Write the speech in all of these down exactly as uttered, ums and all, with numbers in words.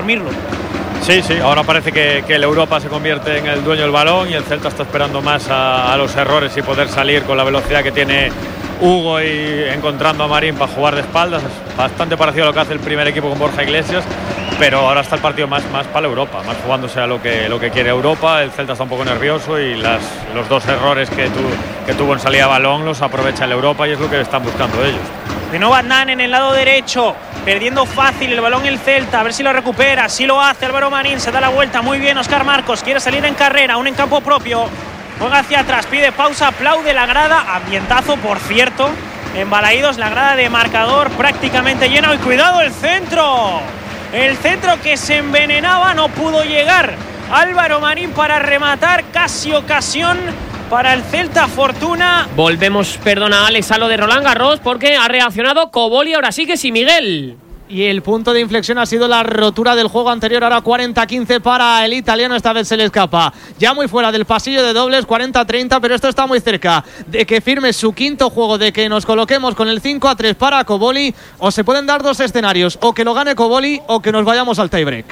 asumirlo. Sí, sí, ahora parece que, que el Europa se convierte en el dueño del balón y el Celta está esperando más a, a los errores y poder salir con la velocidad que tiene Hugo y encontrando a Marín para jugar de espaldas. Es bastante parecido a lo que hace el primer equipo con Borja Iglesias, pero ahora está el partido más, más para la Europa, más jugándose a lo que, lo que quiere Europa. El Celta está un poco nervioso y las, los dos errores que, tu, que tuvo en salida de balón los aprovecha el Europa y es lo que están buscando ellos. De nuevo Adnan en el lado derecho, perdiendo fácil el balón el Celta, a ver si lo recupera, sí lo hace Álvaro Marín, se da la vuelta, muy bien Óscar Marcos, quiere salir en carrera, aún en campo propio, juega hacia atrás, pide pausa, aplaude la grada, ambientazo por cierto, en Balaídos, la grada de marcador prácticamente llena, y cuidado el centro, el centro que se envenenaba, no pudo llegar Álvaro Marín para rematar, casi ocasión para el Celta, fortuna. Volvemos, perdona Alex, a lo de Roland Garros porque ha reaccionado Kobol y ahora sí que sí, Miguel. Y el punto de inflexión ha sido la rotura del juego anterior, ahora cuarenta quince para el italiano, esta vez se le escapa. Ya muy fuera del pasillo de dobles, cuarenta treinta, pero esto está muy cerca de que firme su quinto juego, de que nos coloquemos con el cinco a tres para Kobol, o se pueden dar dos escenarios, o que lo gane Kobol o que nos vayamos al tiebreak.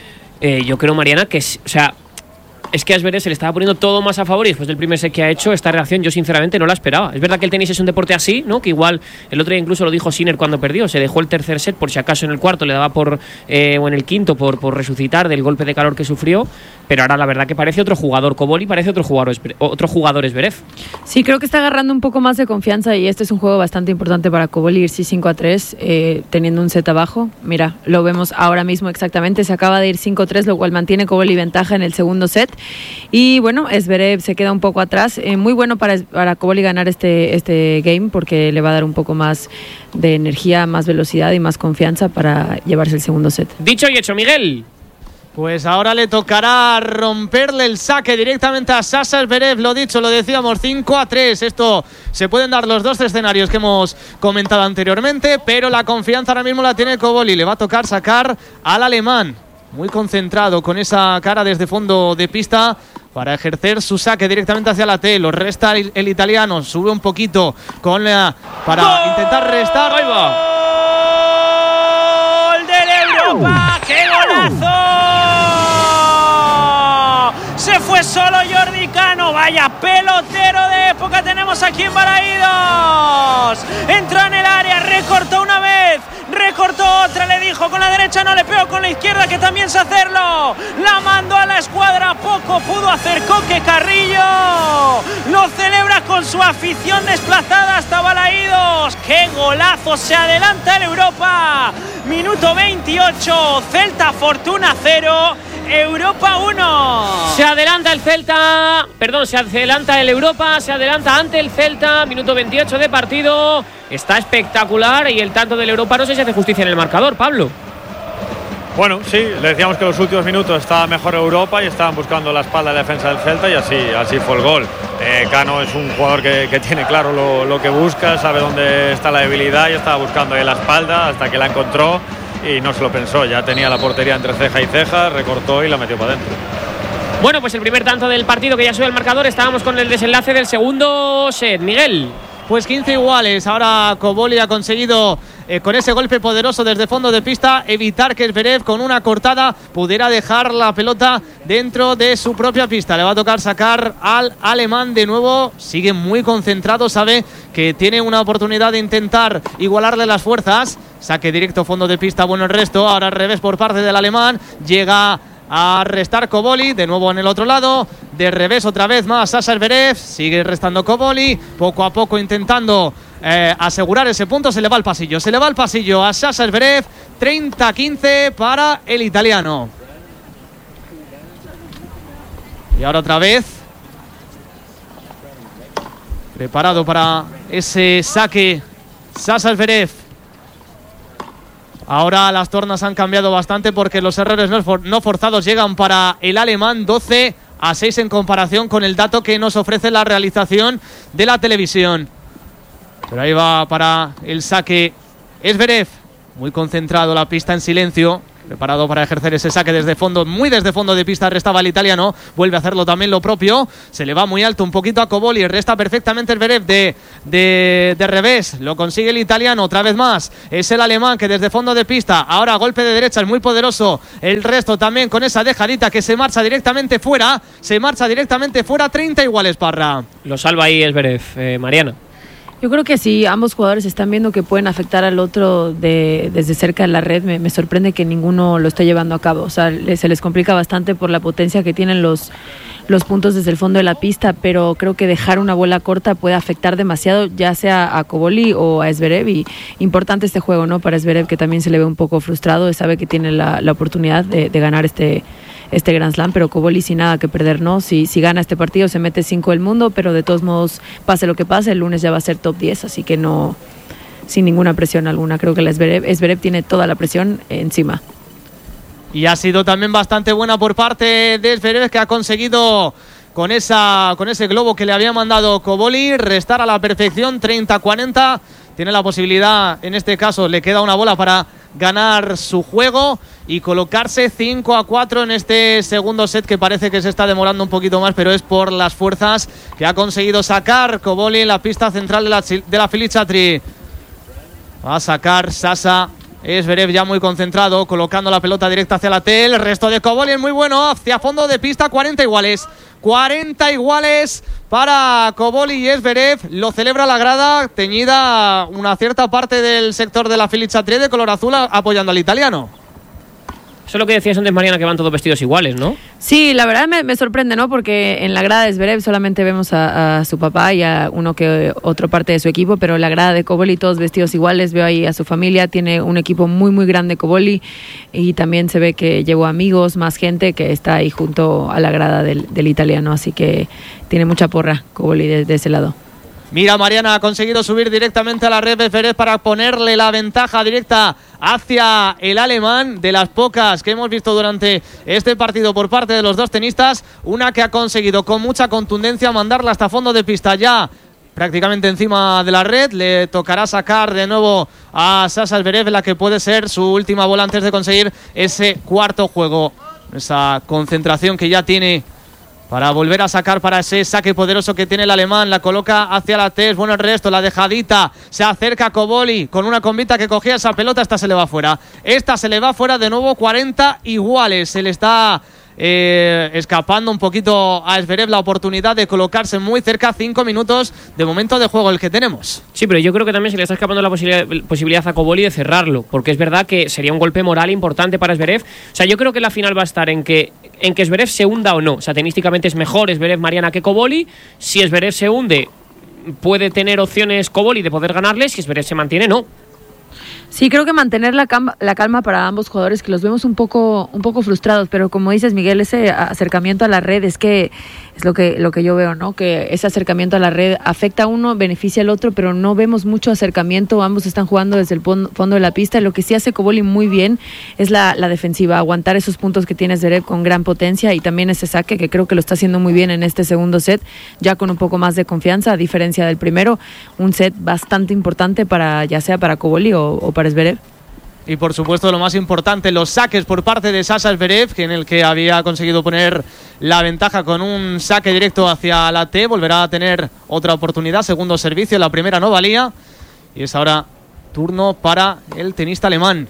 Eh, yo creo, Mariana, que o sea, es que a Zverev se le estaba poniendo todo más a favor y después del primer set que ha hecho, esta reacción yo sinceramente no la esperaba. Es verdad que el tenis es un deporte así, ¿no? Que igual el otro día incluso lo dijo Sinner cuando perdió, se dejó el tercer set por si acaso en el cuarto le daba por, eh, o en el quinto por, por resucitar del golpe de calor que sufrió, pero ahora la verdad que parece otro jugador Kobol y parece otro jugador, otro jugador Zverev. Sí, creo que está agarrando un poco más de confianza y este es un juego bastante importante para Kobol, irse cinco a tres eh, teniendo un set abajo. Mira, lo vemos ahora mismo exactamente, se acaba de ir cinco a tres, lo cual mantiene Kobol y ventaja en el segundo set. Y bueno, Zverev se queda un poco atrás. Eh, muy bueno para, para Kobol ganar este, este game porque le va a dar un poco más de energía, más velocidad y más confianza para llevarse el segundo set. Dicho y hecho, Miguel. Pues ahora le tocará romperle el saque directamente a Sasha Zverev, lo dicho, lo decíamos, cinco a tres. Esto se pueden dar los dos escenarios que hemos comentado anteriormente, pero la confianza ahora mismo la tiene Kobol y le va a tocar sacar al alemán. Muy concentrado con esa cara desde fondo de pista para ejercer su saque directamente hacia la T. Lo resta el, el italiano, sube un poquito con la, para ¡gol! Intentar restar. Ahí va. ¡Gol del Europa! ¡Qué golazo! Se fue solo Jordi Cano. Vaya pelotero de época tenemos aquí en Balaídos. Entró en el área, recortó una vez, recortó otra, le dijo con la derecha no, le pegó con la izquierda que también sé hacerlo, la mandó a la escuadra, poco pudo hacer Coque Carrillo, lo celebra con su afición desplazada hasta Balaídos. ¡Qué golazo! Se adelanta el Europa, minuto veintiocho, Celta Fortuna cero, Europa uno. Se adelanta el Celta, perdón, se adelanta el Europa, se adelanta ante el Celta, minuto veintiocho de partido. Está espectacular y el tanto del Europa no sé si hace justicia en el marcador, Pablo. Bueno, sí, le decíamos que en los últimos minutos estaba mejor Europa y estaban buscando la espalda de la defensa del Celta y así, así fue el gol. Eh, Cano es un jugador que, que tiene claro lo, lo que busca, sabe dónde está la debilidad y estaba buscando ahí la espalda hasta que la encontró y no se lo pensó, ya tenía la portería entre ceja y ceja, recortó y la metió para adentro. Bueno, pues el primer tanto del partido que ya sube el marcador, estábamos con el desenlace del segundo set. Miguel. Pues quince iguales, ahora Kobol ha conseguido eh, con ese golpe poderoso desde fondo de pista evitar que Zverev con una cortada pudiera dejar la pelota dentro de su propia pista. Le va a tocar sacar al alemán de nuevo, sigue muy concentrado, sabe que tiene una oportunidad de intentar igualarle las fuerzas. Saque directo fondo de pista, bueno el resto, ahora al revés por parte del alemán, llega a restar Kobol, de nuevo en el otro lado, de revés otra vez más Sasha Zverev, sigue restando Kobol, poco a poco intentando eh, asegurar ese punto, se le va al pasillo, se le va al pasillo a Sasha Zverev, treinta a quince para el italiano. Y ahora otra vez, preparado para ese saque Sasha Zverev. Ahora las tornas han cambiado bastante porque los errores no forzados llegan para el alemán, doce a seis en comparación con el dato que nos ofrece la realización de la televisión. Pero ahí va para el saque Zverev, muy concentrado, la pista en silencio. preparado para ejercer ese saque desde fondo, muy desde fondo de pista, restaba el italiano, vuelve a hacerlo también lo propio, se le va muy alto un poquito a Koboli, resta perfectamente el Zverev de, de, de revés, lo consigue el italiano, otra vez más, es el alemán que desde fondo de pista, ahora golpe de derecha, es muy poderoso, el resto también con esa dejadita que se marcha directamente fuera, se marcha directamente fuera, treinta iguales, Parra. Lo salva ahí Zverev, eh, Mariana. Yo creo que si ambos jugadores están viendo que pueden afectar al otro de, desde cerca de la red, me, me sorprende que ninguno lo esté llevando a cabo. O sea, le, se les complica bastante por la potencia que tienen los, los puntos desde el fondo de la pista, pero creo que dejar una bola corta puede afectar demasiado, ya sea a Koboli o a Zverev. Y importante este juego, ¿no? Para Zverev, que también se le ve un poco frustrado, sabe que tiene la, la oportunidad de, de ganar este este Grand Slam, pero Koboli sin nada que perder, ¿no? Si, si gana este partido se mete cinco del mundo, pero de todos modos, pase lo que pase, el lunes ya va a ser top diez, así que no, sin ninguna presión alguna. Creo que la Zverev, Zverev tiene toda la presión encima. Y ha sido también bastante buena por parte de Zverev, que ha conseguido con, esa, con ese globo que le había mandado Koboli restar a la perfección, treinta cuarenta. Tiene la posibilidad, en este caso le queda una bola para ganar su juego y colocarse cinco a cuatro en este segundo set, que parece que se está demorando un poquito más, pero es por las fuerzas que ha conseguido sacar Koboli en la pista central de la, de la Filiș-Chatri. Va a sacar Sasa Zverev ya muy concentrado, colocando la pelota directa hacia la T. El resto de Koboli es muy bueno, hacia fondo de pista, cuarenta iguales. cuarenta iguales para Koboli y Zverev. Lo celebra la grada, teñida una cierta parte del sector de la Filiș-Chatri de color azul, apoyando al italiano. Eso es lo que decías antes, Mariana, que van todos vestidos iguales, ¿no? Sí, la verdad me, me sorprende, ¿no? Porque en la grada de Zverev solamente vemos a, a su papá y a uno que otra parte de su equipo, pero la grada de Koboli todos vestidos iguales. Veo ahí a su familia, tiene un equipo muy muy grande Koboli, y también se ve que llevó amigos, más gente que está ahí junto a la grada del, del italiano, así que tiene mucha porra Koboli de, de ese lado. Mira, Mariana ha conseguido subir directamente a la red de Zverev para ponerle la ventaja directa hacia el alemán, de las pocas que hemos visto durante este partido por parte de los dos tenistas. Una que ha conseguido con mucha contundencia mandarla hasta fondo de pista, ya prácticamente encima de la red. Le tocará sacar de nuevo a Sasa Zverev, la que puede ser su última bola antes de conseguir ese cuarto juego. Esa concentración que ya tiene para volver a sacar para ese saque poderoso que tiene el alemán. La coloca hacia la T. Es bueno el resto, la dejadita. Se acerca Koboli con una combita que cogía esa pelota. Esta se le va fuera. Esta se le va fuera de nuevo. cuarenta iguales. Se le está eh, escapando un poquito a Zverev la oportunidad de colocarse muy cerca. Cinco minutos de momento de juego el que tenemos. Sí, pero yo creo que también se le está escapando la posibilidad, posibilidad a Koboli de cerrarlo, porque es verdad que sería un golpe moral importante para Zverev. O sea, yo creo que la final va a estar en que en que Zverev se hunda o no. O sea, tenísticamente es mejor Zverev, Mariana, que Koboli. Si Zverev se hunde, puede tener opciones Koboli de poder ganarle. Si Zverev se mantiene, no. Sí, creo que mantener la, cam- la calma para ambos jugadores, que los vemos un poco un poco frustrados, pero como dices, Miguel, ese acercamiento a la red es que es lo que lo que yo veo, ¿no? Que ese acercamiento a la red afecta a uno, beneficia al otro, pero no vemos mucho acercamiento. Ambos están jugando desde el pon- fondo de la pista. Lo que sí hace Koboli muy bien es la, la defensiva, aguantar esos puntos que tiene Zverev con gran potencia, y también ese saque que creo que lo está haciendo muy bien en este segundo set, ya con un poco más de confianza, a diferencia del primero. Un set bastante importante para, ya sea para Koboli o, o para Zverev. Y por supuesto lo más importante, los saques por parte de Sasa Zverev, que en el que había conseguido poner la ventaja con un saque directo hacia la T. Volverá a tener otra oportunidad, segundo servicio, la primera no valía, y es ahora turno para el tenista alemán.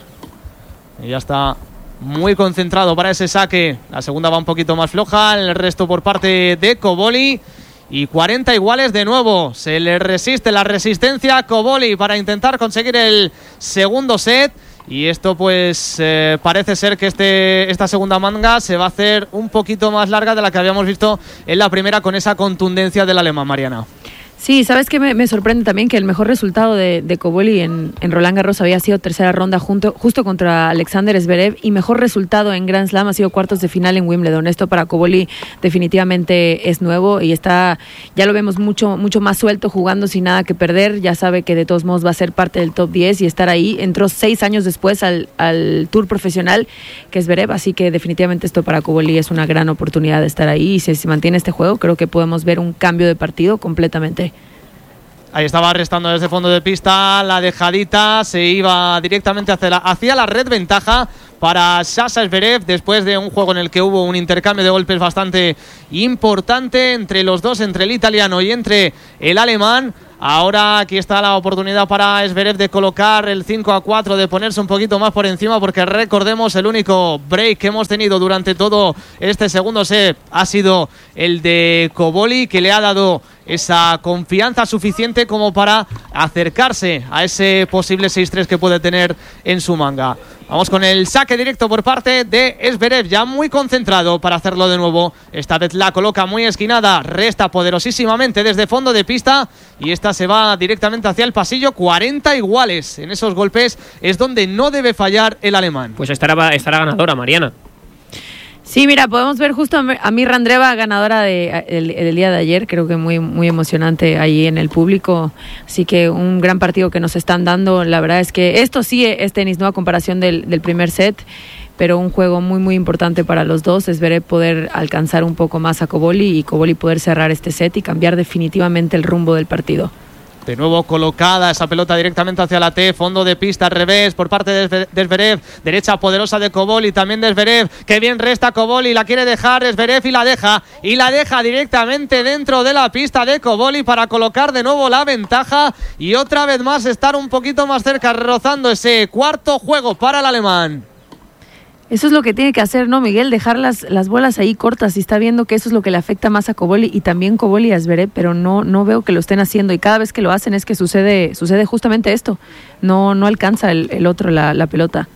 Y ya está muy concentrado para ese saque. La segunda va un poquito más floja, el resto por parte de Koboli. Y cuarenta iguales de nuevo. Se le resiste la resistencia a Koboli para intentar conseguir el segundo set. Y esto pues eh, parece ser que este, esta segunda manga se va a hacer un poquito más larga de la que habíamos visto en la primera, con esa contundencia del alemán, Mariana. Sí, ¿sabes qué? Me, me sorprende también que el mejor resultado de, de Koboli en, en Roland Garros había sido tercera ronda junto, justo contra Alexander Zverev, y mejor resultado en Grand Slam ha sido cuartos de final en Wimbledon. Esto para Koboli definitivamente es nuevo y está, ya lo vemos mucho, mucho más suelto, jugando sin nada que perder. Ya sabe que de todos modos va a ser parte del top diez y estar ahí. Entró seis años después al, al Tour profesional que es Zverev, así que definitivamente esto para Koboli es una gran oportunidad de estar ahí, y si se mantiene este juego creo que podemos ver un cambio de partido completamente. Ahí estaba restando desde fondo de pista, la dejadita se iba directamente hacia la, hacia la red, ventaja para Sasa Zverev después de un juego en el que hubo un intercambio de golpes bastante importante entre los dos, entre el italiano y entre el alemán. Ahora aquí está la oportunidad para Zverev de colocar el cinco a cuatro, de ponerse un poquito más por encima, porque recordemos el único break que hemos tenido durante todo este segundo set ha sido el de Cobolli, que le ha dado esa confianza suficiente como para acercarse a ese posible seis tres que puede tener en su manga. Vamos con el saque directo por parte de Zverev, ya muy concentrado para hacerlo de nuevo. Esta vez la coloca muy esquinada, resta poderosísimamente desde fondo de pista y esta se va directamente hacia el pasillo. Cuarenta iguales en esos golpes es donde no debe fallar el alemán. Pues estará, estará ganadora, Mariana. Sí, mira, podemos ver justo a Mirra Andreeva, ganadora de, el, el día de ayer, creo que muy, muy emocionante ahí en el público, así que un gran partido que nos están dando. La verdad es que esto sí es tenis, ¿no? A comparación del, del primer set, pero un juego muy muy importante para los dos. Es ver poder alcanzar un poco más a Cobolli y Cobolli poder cerrar este set y cambiar definitivamente el rumbo del partido. De nuevo colocada esa pelota directamente hacia la T, fondo de pista al revés por parte de Zverev, derecha poderosa de Cobolli, también de Zverev, que bien resta Cobolli, la quiere dejar Zverev y la deja, y la deja directamente dentro de la pista de Cobolli para colocar de nuevo la ventaja y otra vez más estar un poquito más cerca, rozando ese cuarto juego para el alemán. Eso es lo que tiene que hacer, ¿no, Miguel? Dejar las, las bolas ahí cortas, y está viendo que eso es lo que le afecta más a Cobolli y también Cobolli a Zverev, pero no, no veo que lo estén haciendo, y cada vez que lo hacen es que sucede, sucede justamente esto. No, no alcanza el, el otro la, la pelota.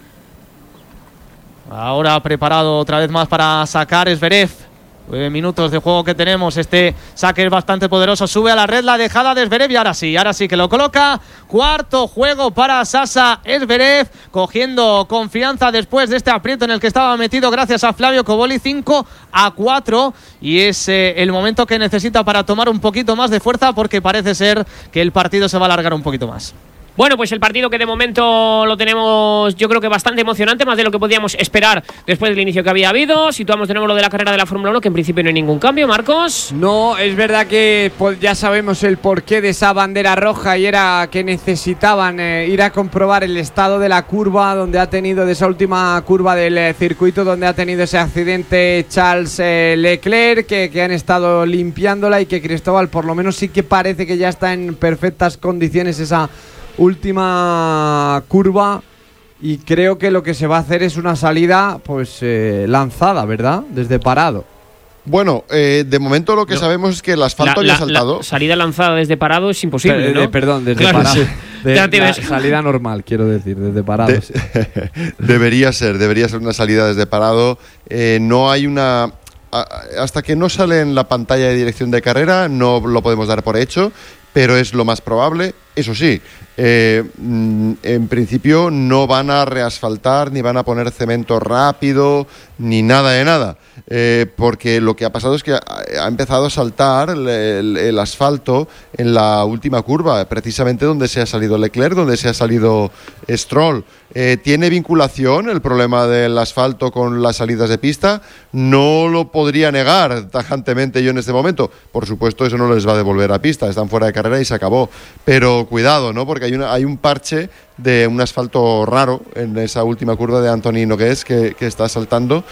Ahora preparado otra vez más para sacar Zverev. Nueve minutos de juego que tenemos. Este saque es bastante poderoso. Sube a la red la dejada de Zverev y ahora sí, ahora sí que lo coloca. Cuarto juego para Sasa Zverev, cogiendo confianza después de este aprieto en el que estaba metido gracias a Flavio Cobolli. Cinco a cuatro y es eh, el momento que necesita para tomar un poquito más de fuerza, porque parece ser que el partido se va a alargar un poquito más. Bueno, pues el partido que de momento lo tenemos, yo creo que bastante emocionante, más de lo que podíamos esperar después del inicio que había habido. Situamos de nuevo lo de la carrera de la Fórmula uno, que en principio no hay ningún cambio, Marcos. No, es verdad que pues, ya sabemos el porqué de esa bandera roja, y era que necesitaban eh, ir a comprobar el estado de la curva, donde ha tenido, de esa última curva del eh, circuito, donde ha tenido ese accidente Charles eh, Leclerc, que, que han estado limpiándola, y que Cristóbal por lo menos sí que parece que ya está en perfectas condiciones esa última curva, y creo que lo que se va a hacer es una salida pues eh, lanzada, ¿verdad? Desde parado. Bueno, eh, de momento lo que no. sabemos es que el asfalto la, ya la, ha saltado. La salida lanzada desde parado es imposible, Pero, ¿no? De, perdón, desde claro, parado. Sí. De, ya tienes... la salida normal, quiero decir, desde parado. De, sí. debería ser, debería ser una salida desde parado. Eh, no hay una... Hasta que no sale en la pantalla de dirección de carrera no lo podemos dar por hecho, pero es lo más probable. Eso sí, eh, en principio no van a reasfaltar ni van a poner cemento rápido ni nada de nada, eh, porque lo que ha pasado es que ha, ha empezado a saltar el, el, el asfalto en la última curva, precisamente donde se ha salido Leclerc, donde se ha salido Stroll. Eh, ¿Tiene vinculación el problema del asfalto con las salidas de pista? No lo podría negar tajantemente yo en este momento. Por supuesto, eso no les va a devolver a pista, están fuera de carrera y se acabó. Pero cuidado, ¿no? Porque hay, una, hay un parche de un asfalto raro en esa última curva de Anthony Nogués que, que está saltando,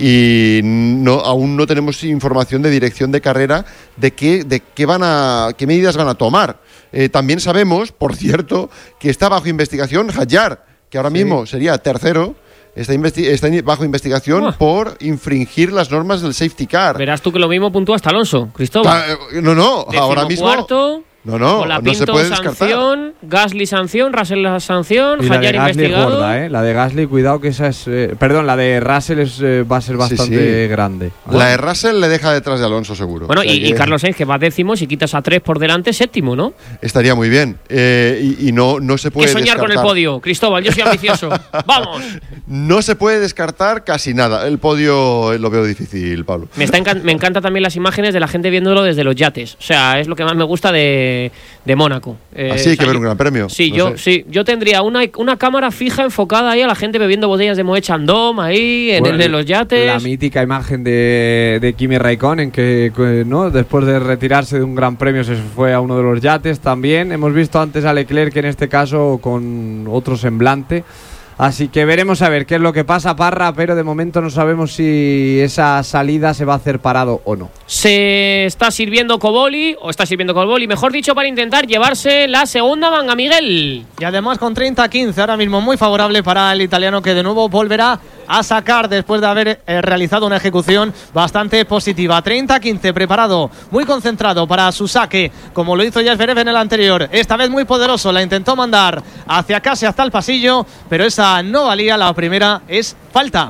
y no, aún no tenemos información de dirección de carrera de qué, de qué, van a, qué medidas van a tomar. Eh, también sabemos, por cierto, que está bajo investigación Hadjar, que ahora sí. mismo sería tercero. Está, investi- está bajo investigación oh. por infringir las normas del safety car. Verás tú que lo mismo puntúa hasta Alonso, Cristóbal. Ah, no, no, ahora mismo... Cuarto, No, no, Colapinto, no se puede descartar. Sanción, Gasly sanción, Russell sanción, y la de Hadjar Gasly investigado. es gorda, ¿eh? La de Gasly, cuidado que esa es... Eh, perdón, la de Russell es, eh, va a ser bastante sí, sí. grande. La bueno. de Russell le deja detrás de Alonso, seguro. Bueno, o sea y, que... y Carlos Sainz, que va décimo, si quitas a tres por delante, séptimo, ¿no? Estaría muy bien. Eh, y, y no, no se puede que soñar descartar. con el podio, Cristóbal, yo soy ambicioso. ¡Vamos! No se puede descartar casi nada. El podio lo veo difícil, Pablo. Me, está encan- me encantan también las imágenes de la gente viéndolo desde los yates. O sea, es lo que más me gusta de, de Mónaco. Eh, Así hay o sea, que ver yo, un gran premio. Sí, no yo sé. sí, yo tendría una, una cámara fija enfocada ahí a la gente bebiendo botellas de Moet Chandon ahí en bueno, el de los yates. La mítica imagen de, de Kimi Raikkonen, que, que no después de retirarse de un gran premio se fue a uno de los yates también. Hemos visto antes a Leclerc, que en este caso con otro semblante. Así que veremos a ver qué es lo que pasa, Parra, pero de momento no sabemos si esa salida se va a hacer parado o no. Se está sirviendo Coboli, o está sirviendo Coboli, mejor dicho, para intentar llevarse la segunda manga, Miguel. Y además con treinta a quince, ahora mismo muy favorable para el italiano, que de nuevo volverá a sacar después de haber eh, realizado una ejecución bastante positiva. treinta a quince, preparado, muy concentrado para su saque, como lo hizo ya Zverev en el anterior. Esta vez muy poderoso, la intentó mandar hacia casi hasta el pasillo, pero esa no valía. La primera es falta.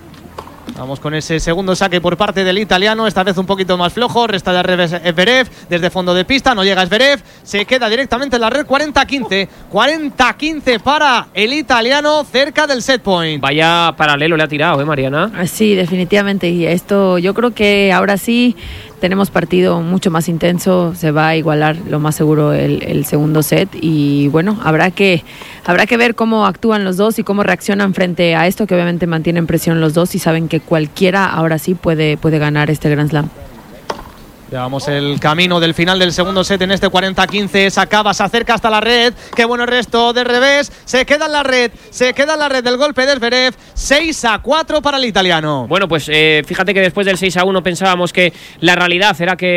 Vamos con ese segundo saque por parte del italiano, esta vez un poquito más flojo, resta de revés Zverev, desde fondo de pista, no llega Zverev, se queda directamente en la red. Cuarenta a quince, cuarenta a quince para el italiano, cerca del set point. Vaya paralelo le ha tirado, ¿eh, Mariana? Sí, definitivamente, y esto yo creo que ahora sí tenemos partido mucho más intenso, se va a igualar lo más seguro el, el segundo set, y bueno, habrá que habrá que ver cómo actúan los dos y cómo reaccionan frente a esto, que obviamente mantienen presión los dos y saben que cualquiera ahora sí puede, puede ganar este Grand Slam. Llevamos el camino del final del segundo set en este cuarenta a quince. Se acaba, se acerca hasta la red. Qué bueno resto de revés. Se queda en la red. Se queda en la red del golpe de Zverev. seis a cuatro para el italiano. Bueno, pues eh, fíjate que después del seis a uno pensábamos que la realidad era que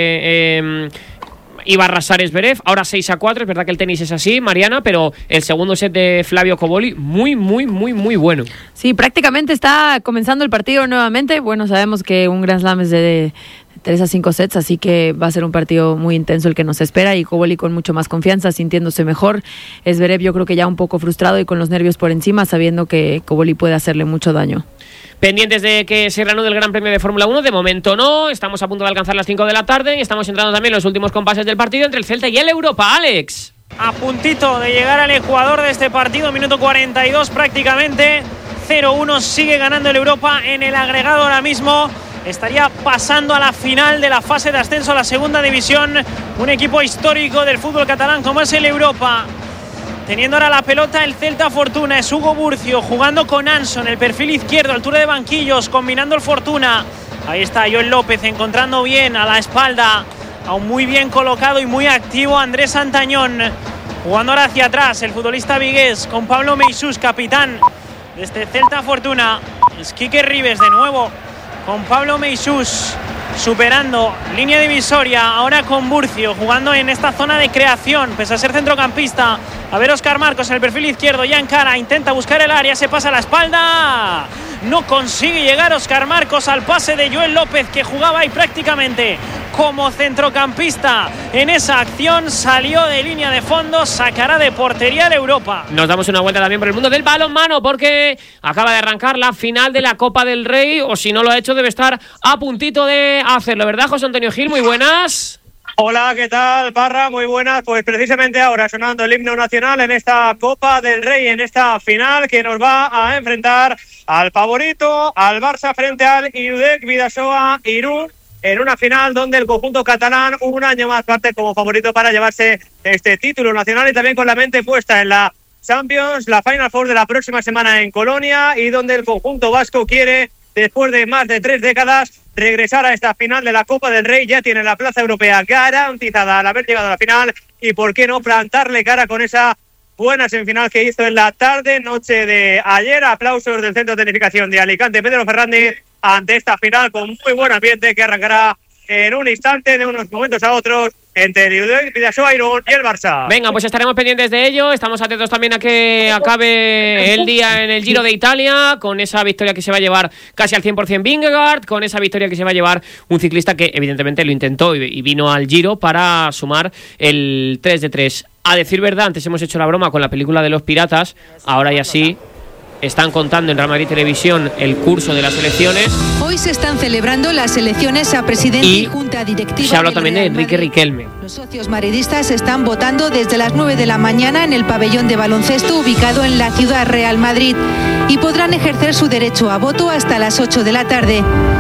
eh, iba a arrasar Zverev. Ahora seis a cuatro. Es verdad que el tenis es así, Mariana, pero el segundo set de Flavio Coboli muy, muy, muy, muy bueno. Sí, prácticamente está comenzando el partido nuevamente. Bueno, sabemos que un Grand Slam es de tres a cinco sets, así que va a ser un partido muy intenso el que nos espera, y Coboli con mucho más confianza, sintiéndose mejor. Zverev yo creo que ya un poco frustrado y con los nervios por encima, sabiendo que Coboli puede hacerle mucho daño. Pendientes de que se reanude el Gran Premio de Fórmula uno, de momento no, estamos a punto de alcanzar las cinco de la tarde y estamos entrando también en los últimos compases del partido entre el Celta y el Europa. Alex. A puntito de llegar al ecuador de este partido, minuto cuarenta y dos prácticamente, cero uno, sigue ganando el Europa en el agregado ahora mismo. Estaría pasando a la final de la fase de ascenso a la segunda división. Un equipo histórico del fútbol catalán como es el Europa. Teniendo ahora la pelota el Celta Fortuna. Es Hugo Burcio jugando con Anson, el perfil izquierdo, altura de banquillos, combinando el Fortuna. Ahí está Joel López encontrando bien a la espalda. Aún muy bien colocado y muy activo Andrés Santañón. Jugando ahora hacia atrás el futbolista vigués con Pablo Meixús, capitán de este Celta Fortuna. Es Quique Ribes de nuevo con Pablo Meixús, superando línea divisoria, ahora con Burcio, jugando en esta zona de creación, pese a ser centrocampista. A ver Óscar Marcos en el perfil izquierdo, ya encara, intenta buscar el área, se pasa a la espalda. No consigue llegar Óscar Marcos al pase de Joel López, que jugaba ahí prácticamente como centrocampista. En esa acción salió de línea de fondo, sacará de portería de Europa. Nos damos una vuelta también por el mundo del balonmano, porque acaba de arrancar la final de la Copa del Rey, o si no lo ha hecho debe estar a puntito de hacerlo, ¿verdad, José Antonio Gil? Muy buenas. Hola, ¿qué tal, Parra? Muy buenas. Pues precisamente ahora sonando el himno nacional en esta Copa del Rey, en esta final que nos va a enfrentar al favorito, al Barça frente al Irudek Bidasoa Irún, en una final donde el conjunto catalán un año más parte como favorito para llevarse este título nacional, y también con la mente puesta en la Champions, la Final Four de la próxima semana en Colonia, y donde el conjunto vasco quiere, después de más de tres décadas, regresar a esta final de la Copa del Rey. Ya tiene la plaza europea garantizada al haber llegado a la final, y por qué no plantarle cara con esa buena semifinal que hizo en la tarde, noche de ayer. Aplausos del Centro de Tecnificación de Alicante, Pedro Fernández, ante esta final con muy buen ambiente que arrancará en un instante, de unos momentos a otros, entre el Irudek Bidasoa Irún y el Barça. Venga, pues estaremos pendientes de ello. Estamos atentos también a que acabe el día en el Giro de Italia, con esa victoria que se va a llevar casi al cien por ciento Vingegaard, con esa victoria que se va a llevar un ciclista que evidentemente lo intentó y vino al Giro para sumar el tres de tres. A decir verdad, antes hemos hecho la broma con la película de los piratas, ahora ya sí están contando en Real Madrid Televisión el curso de las elecciones. Hoy se están celebrando las elecciones a presidente y, y junta directiva. Se habla también de Enrique Riquelme. Los socios madridistas están votando desde las nueve de la mañana en el pabellón de baloncesto ubicado en la ciudad Real Madrid, y podrán ejercer su derecho a voto hasta las ocho de la tarde.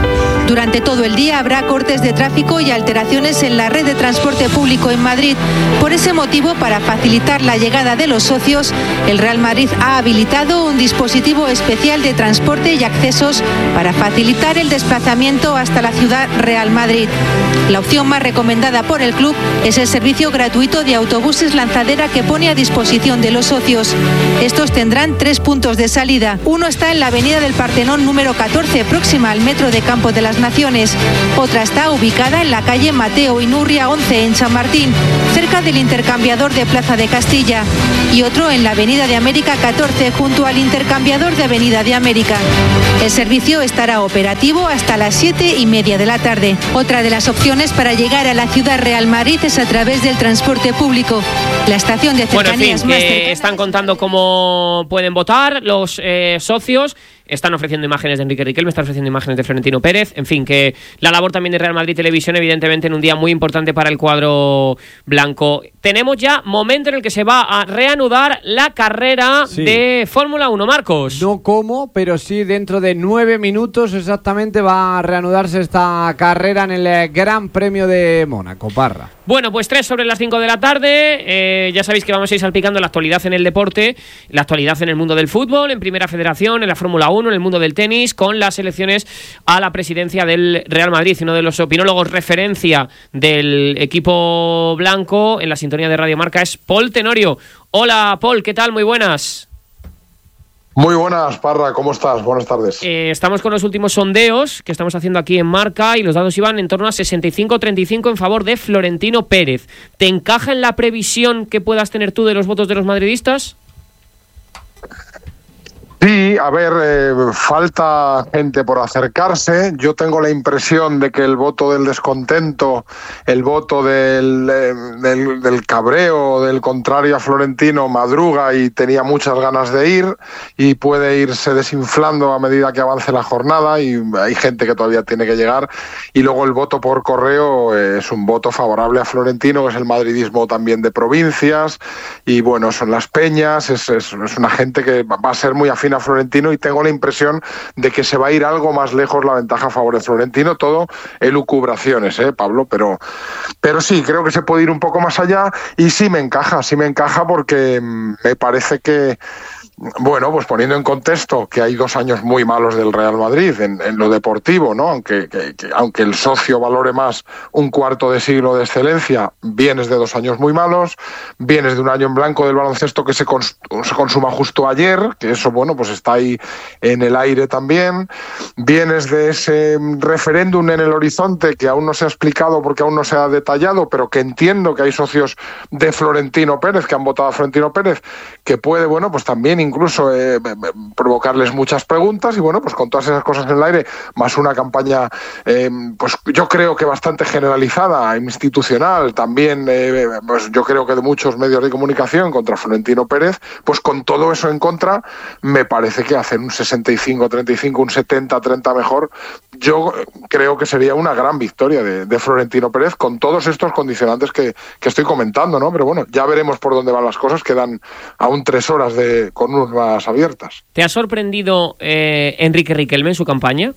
Durante todo el día habrá cortes de tráfico y alteraciones en la red de transporte público en Madrid. Por ese motivo, para facilitar la llegada de los socios, el Real Madrid ha habilitado un dispositivo especial de transporte y accesos para facilitar el desplazamiento hasta la ciudad Real Madrid. La opción más recomendada por el club es el servicio gratuito de autobuses lanzadera que pone a disposición de los socios. Estos tendrán tres puntos de salida. Uno está en la avenida del Partenón número catorce, próxima al metro de Campo de las Naciones. Otra está ubicada en la calle Mateo Inurria once en San Martín, cerca del intercambiador de Plaza de Castilla. Y otro en la avenida de América catorce, junto al intercambiador de Avenida de América. El servicio estará operativo hasta las siete y media de la tarde. Otra de las opciones para llegar a la ciudad Real Madrid es a través del transporte público. La estación de cercanías bueno, en fin, más que cercana... están contando cómo pueden votar los eh, socios. Están ofreciendo imágenes de Enrique Riquelme, están ofreciendo imágenes de Florentino Pérez. En fin, que la labor también de Real Madrid Televisión, evidentemente, en un día muy importante para el cuadro blanco. Tenemos ya momento en el que se va a reanudar la carrera sí. de Fórmula uno, Marcos. No cómo, pero sí dentro de nueve minutos exactamente va a reanudarse esta carrera en el Gran Premio de Mónaco, Parra. Bueno, pues tres sobre las cinco de la tarde. Eh, ya sabéis que vamos a ir salpicando la actualidad en el deporte, la actualidad en el mundo del fútbol, en Primera Federación, en la Fórmula uno, en el mundo del tenis, con las elecciones a la presidencia del Real Madrid. Uno de los opinólogos referencia del equipo blanco en la sintonía de Radio Marca es Paul Tenorio. Hola, Paul, ¿qué tal? Muy buenas. Muy buenas, Parra, ¿cómo estás? Buenas tardes. Eh, estamos con los últimos sondeos que estamos haciendo aquí en Marca y los datos iban en torno a sesenta y cinco treinta y cinco en favor de Florentino Pérez. ¿Te encaja en la previsión que puedas tener tú de los votos de los madridistas? Sí, a ver, eh, falta gente por acercarse. Yo tengo la impresión de que el voto del descontento, el voto del, eh, del, del cabreo, del contrario a Florentino, madruga y tenía muchas ganas de ir y puede irse desinflando a medida que avance la jornada y hay gente que todavía tiene que llegar. Y luego el voto por correo eh, es un voto favorable a Florentino, que es el madridismo también de provincias y bueno, son las peñas, es, es, es una gente que va a ser muy afín a Florentino y tengo la impresión de que se va a ir algo más lejos la ventaja a favor de Florentino, todo elucubraciones, ¿eh, Pablo? Pero, pero sí, creo que se puede ir un poco más allá y sí me encaja, sí me encaja porque me parece que bueno, pues poniendo en contexto que hay dos años muy malos del Real Madrid en, en lo deportivo, ¿no? Aunque, que, que, aunque el socio valore más un cuarto de siglo de excelencia, vienes de dos años muy malos, vienes de un año en blanco del baloncesto que se, cons se consuma justo ayer, que eso, bueno, pues está ahí en el aire también, vienes de ese referéndum en el horizonte que aún no se ha explicado porque aún no se ha detallado, pero que entiendo que hay socios de Florentino Pérez que han votado a Florentino Pérez, que puede, bueno, pues también incluso eh, provocarles muchas preguntas y bueno, pues con todas esas cosas en el aire, más una campaña eh, pues yo creo que bastante generalizada, institucional, también eh, pues yo creo que de muchos medios de comunicación contra Florentino Pérez, pues con todo eso en contra, me parece que hacer un sesenta y cinco treinta y cinco, un setenta treinta mejor, yo creo que sería una gran victoria de, de Florentino Pérez con todos estos condicionantes que, que estoy comentando, ¿no? Pero bueno, ya veremos por dónde van las cosas, quedan aún tres horas de con urnas abiertas. ¿Te ha sorprendido eh, Enrique Riquelme en su campaña?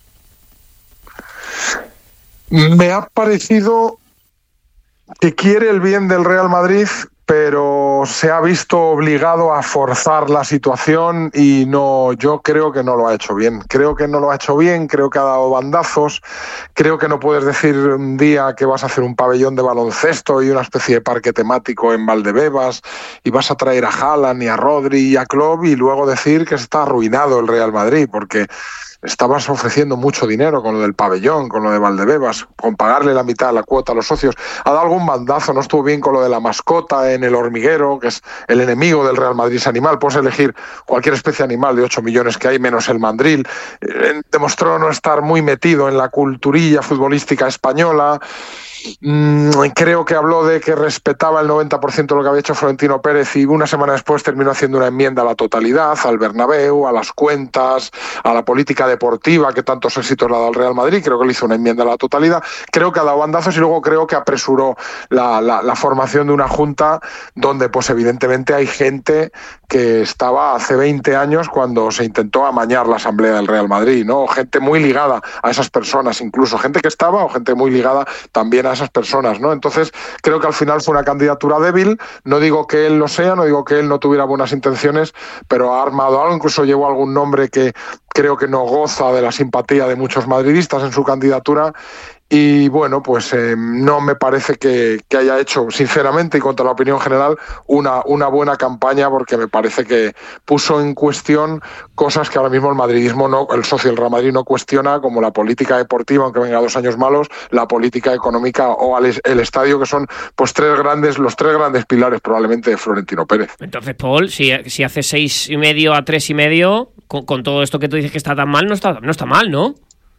Me ha parecido que quiere el bien del Real Madrid, pero se ha visto obligado a forzar la situación y no, yo creo que no lo ha hecho bien. Creo que no lo ha hecho bien, creo que ha dado bandazos, creo que no puedes decir un día que vas a hacer un pabellón de baloncesto y una especie de parque temático en Valdebebas y vas a traer a Haaland y a Rodri y a Klopp y luego decir que está arruinado el Real Madrid, porque estabas ofreciendo mucho dinero con lo del pabellón, con lo de Valdebebas, con pagarle la mitad de la cuota a los socios. Ha dado algún bandazo, no estuvo bien con lo de la mascota en el hormiguero, que es el enemigo del Real Madrid, ese animal. Puedes elegir cualquier especie de animal de ocho millones que hay, menos el mandril. Eh, demostró no estar muy metido en la culturilla futbolística española. Creo que habló de que respetaba el noventa por ciento de lo que había hecho Florentino Pérez y una semana después terminó haciendo una enmienda a la totalidad, al Bernabéu, a las cuentas, a la política deportiva que tantos éxitos le ha dado al Real Madrid, creo que le hizo una enmienda a la totalidad, creo que ha dado bandazos y luego creo que apresuró la, la, la formación de una junta donde pues evidentemente hay gente que estaba hace veinte años cuando se intentó amañar la asamblea del Real Madrid, ¿no? Gente muy ligada a esas personas, incluso gente que estaba o gente muy ligada también a esas personas, ¿no? Entonces creo que al final fue una candidatura débil, no digo que él lo sea, no digo que él no tuviera buenas intenciones, pero ha armado algo, incluso llevó algún nombre que creo que no goza de la simpatía de muchos madridistas en su candidatura. Y bueno, pues eh, no me parece que, que haya hecho, sinceramente y contra la opinión general, una, una buena campaña, porque me parece que puso en cuestión cosas que ahora mismo el madridismo, no, el socio del Real Madrid no cuestiona, como la política deportiva, aunque venga dos años malos, la política económica o el, el estadio, que son pues tres grandes, los tres grandes pilares probablemente de Florentino Pérez. Entonces, Paul, si, si hace seis y medio a tres y medio, con, con todo esto que tú dices que está tan mal, no está, no está mal, ¿no?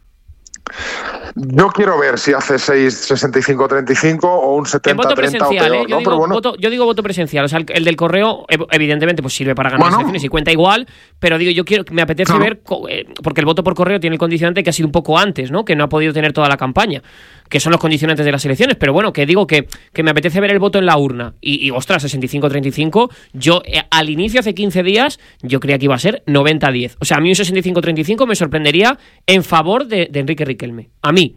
Yo quiero ver si hace seis sesenta y cinco treinta y cinco o un setenta treinta o peor, ¿eh? yo, ¿no? digo Pero bueno. voto, yo digo voto presencial. O sea, el, el del correo, evidentemente, pues sirve para ganar Bueno. las elecciones y cuenta igual. Pero digo, yo quiero, me apetece Claro. ver, eh, porque el voto por correo tiene el condicionante que ha sido un poco antes, ¿no? Que no ha podido tener toda la campaña, que son los condicionantes de las elecciones. Pero bueno, que digo que, que me apetece ver el voto en la urna. Y, y ostras, sesenta y cinco treinta y cinco. Yo, eh, al inicio, hace quince días, yo creía que iba a ser noventa diez. O sea, a mí un sesenta y cinco treinta y cinco me sorprendería en favor de, de Enrique Riquelme. A mí.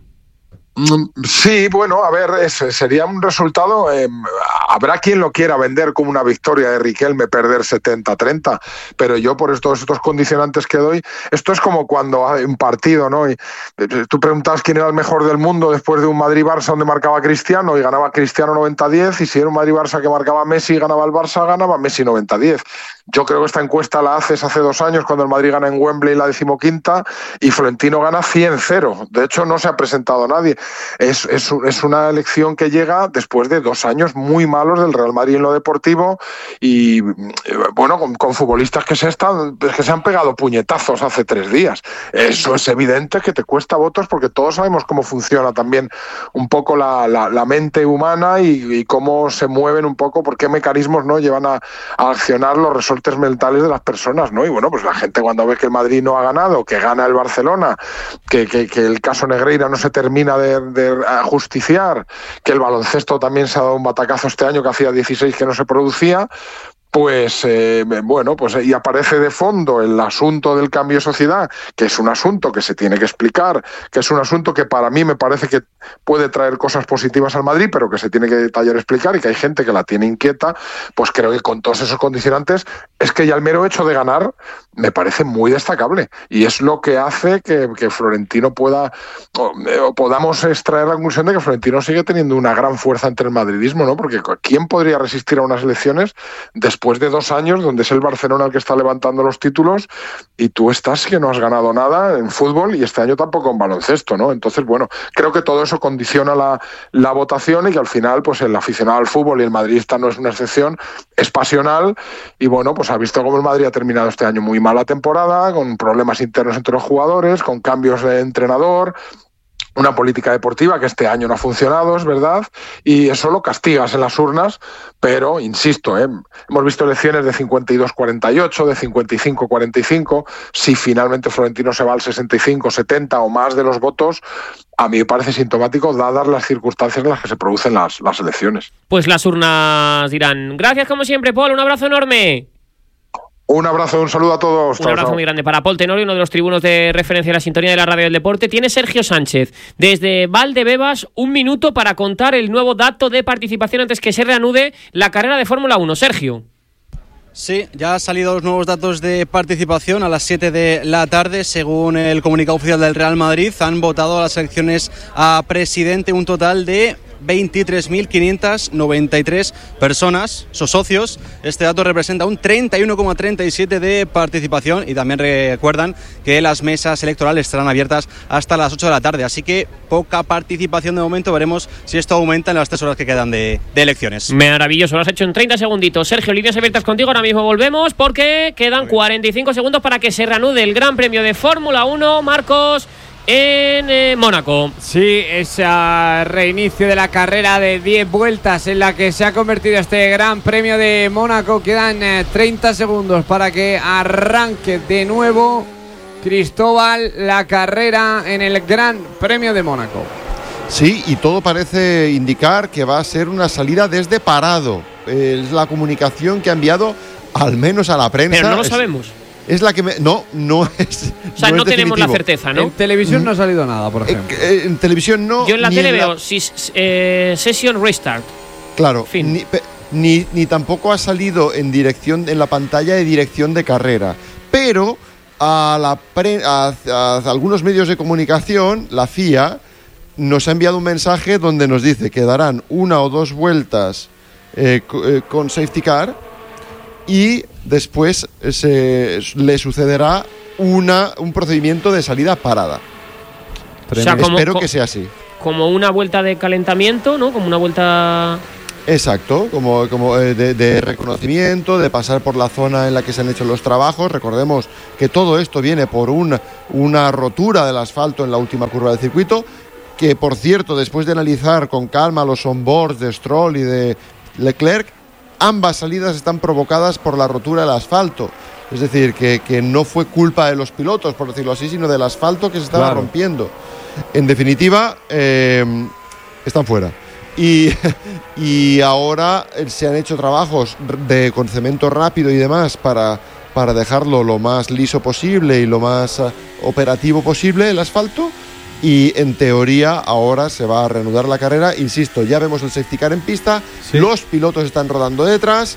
Sí, bueno, a ver, ese sería un resultado, eh, habrá quien lo quiera vender como una victoria de Riquelme perder setenta treinta, pero yo por estos, estos condicionantes que doy, esto es como cuando hay un partido, ¿no? Y tú preguntabas quién era el mejor del mundo después de un Madrid-Barça donde marcaba Cristiano y ganaba Cristiano noventa diez, y si era un Madrid-Barça que marcaba Messi y ganaba el Barça, ganaba Messi noventa diez. Yo creo que esta encuesta la haces hace dos años cuando el Madrid gana en Wembley la decimoquinta y Florentino gana cien cero. De hecho, no se ha presentado nadie. Es, es, es una elección que llega después de dos años muy malos del Real Madrid en lo deportivo y, bueno, con, con futbolistas que se, están, que se han pegado puñetazos hace tres días. Eso es evidente que te cuesta votos porque todos sabemos cómo funciona también un poco la, la, la mente humana y, y cómo se mueven un poco, por qué mecanismos no llevan a, a accionar los resortes mentales de las personas, ¿no? Y bueno, pues la gente cuando ve que el Madrid no ha ganado, que gana el Barcelona, que, que, que el caso Negreira no se termina de, de ajusticiar, que el baloncesto también se ha dado un batacazo este año que hacía dieciséis que no se producía, pues eh, bueno, pues y aparece de fondo el asunto del cambio de sociedad, que es un asunto que se tiene que explicar, que es un asunto que para mí me parece que puede traer cosas positivas al Madrid, pero que se tiene que detallar y explicar, y que hay gente que la tiene inquieta. Pues creo que con todos esos condicionantes es que ya el mero hecho de ganar me parece muy destacable, y es lo que hace que, que Florentino pueda o, o podamos extraer la conclusión de que Florentino sigue teniendo una gran fuerza entre el madridismo, ¿no? Porque ¿quién podría resistir a unas elecciones después de dos años donde es el Barcelona el que está levantando los títulos y tú estás que no has ganado nada en fútbol y este año tampoco en baloncesto, ¿no? Entonces, bueno, creo que todo eso condiciona la, la votación, y que al final pues el aficionado al fútbol, y el madridista no es una excepción, es pasional, y bueno, pues ha visto cómo el Madrid ha terminado este año muy mal la temporada, con problemas internos entre los jugadores, con cambios de entrenador, una política deportiva que este año no ha funcionado, es verdad, y eso lo castigas en las urnas, pero insisto, ¿eh? hemos visto elecciones de cincuenta y dos cuarenta y ocho, de cincuenta y cinco cuarenta y cinco, si finalmente Florentino se va al sesenta y cinco setenta o más de los votos, a mí me parece sintomático dadas las circunstancias en las que se producen las, las elecciones. Pues las urnas dirán. Gracias como siempre, Paul, un abrazo enorme. Un abrazo, un saludo a todos. Un chao, abrazo chao. muy grande para Paul Tenorio, uno de los tribunos de referencia de la sintonía de la radio del deporte. Tiene Sergio Sánchez desde Valdebebas un minuto para contar el nuevo dato de participación antes que se reanude la carrera de Fórmula uno. Sergio. Sí, ya han salido los nuevos datos de participación a las siete de la tarde. Según el comunicado oficial del Real Madrid, han votado a las elecciones a presidente un total de veintitrés mil quinientas noventa y tres personas, sus socios. Este dato representa un treinta y uno coma treinta y siete de participación, y también recuerdan que las mesas electorales estarán abiertas hasta las ocho de la tarde, así que poca participación de momento. Veremos si esto aumenta en las tres horas que quedan de, de elecciones. Maravilloso, lo has hecho en treinta segunditos. Sergio, líneas abiertas contigo, ahora mismo volvemos porque quedan cuarenta y cinco segundos para que se reanude el Gran Premio de Fórmula uno, Marcos, en eh, Mónaco. Sí, ese reinicio de la carrera de diez vueltas en la que se ha convertido este Gran Premio de Mónaco. Quedan eh, treinta segundos para que arranque de nuevo Cristóbal, la carrera en el Gran Premio de Mónaco. Sí, y todo parece indicar que va a ser una salida desde parado. Es la comunicación que ha enviado al menos a la prensa. Pero no lo es, sabemos. Es la que me, no, no es. O sea, no, no es tenemos la definitivo. certeza, ¿no? En televisión no ha salido nada, por ejemplo. Eh, eh, en televisión no. Yo en la ni tele en veo si, eh, session restart. Claro, Fin. ni, pe- ni, ni tampoco ha salido en dirección en la pantalla de dirección de carrera. Pero a, la pre- a, a algunos medios de comunicación, la F I A nos ha enviado un mensaje donde nos dice que darán una o dos vueltas eh, co- eh, con safety car y después eh, se, le sucederá una, un procedimiento de salida parada. O sea, como- Espero co- que sea así. Como una vuelta de calentamiento, ¿no? Como una vuelta. Exacto, como, como eh, de, de reconocimiento, de pasar por la zona en la que se han hecho los trabajos. Recordemos que todo esto viene por una, una rotura del asfalto en la última curva del circuito, que por cierto, después de analizar con calma los onboards de Stroll y de Leclerc, ambas salidas están provocadas por la rotura del asfalto. Es decir, que, que no fue culpa de los pilotos, por decirlo así, sino del asfalto que se estaba Claro. rompiendo. En definitiva, eh, están fuera. Y, y ahora eh, se han hecho trabajos de con cemento rápido y demás para, para dejarlo lo más liso posible y lo más uh, operativo posible el asfalto. Y en teoría ahora se va a reanudar la carrera. Insisto, ya vemos el safety car en pista, Sí. los pilotos están rodando detrás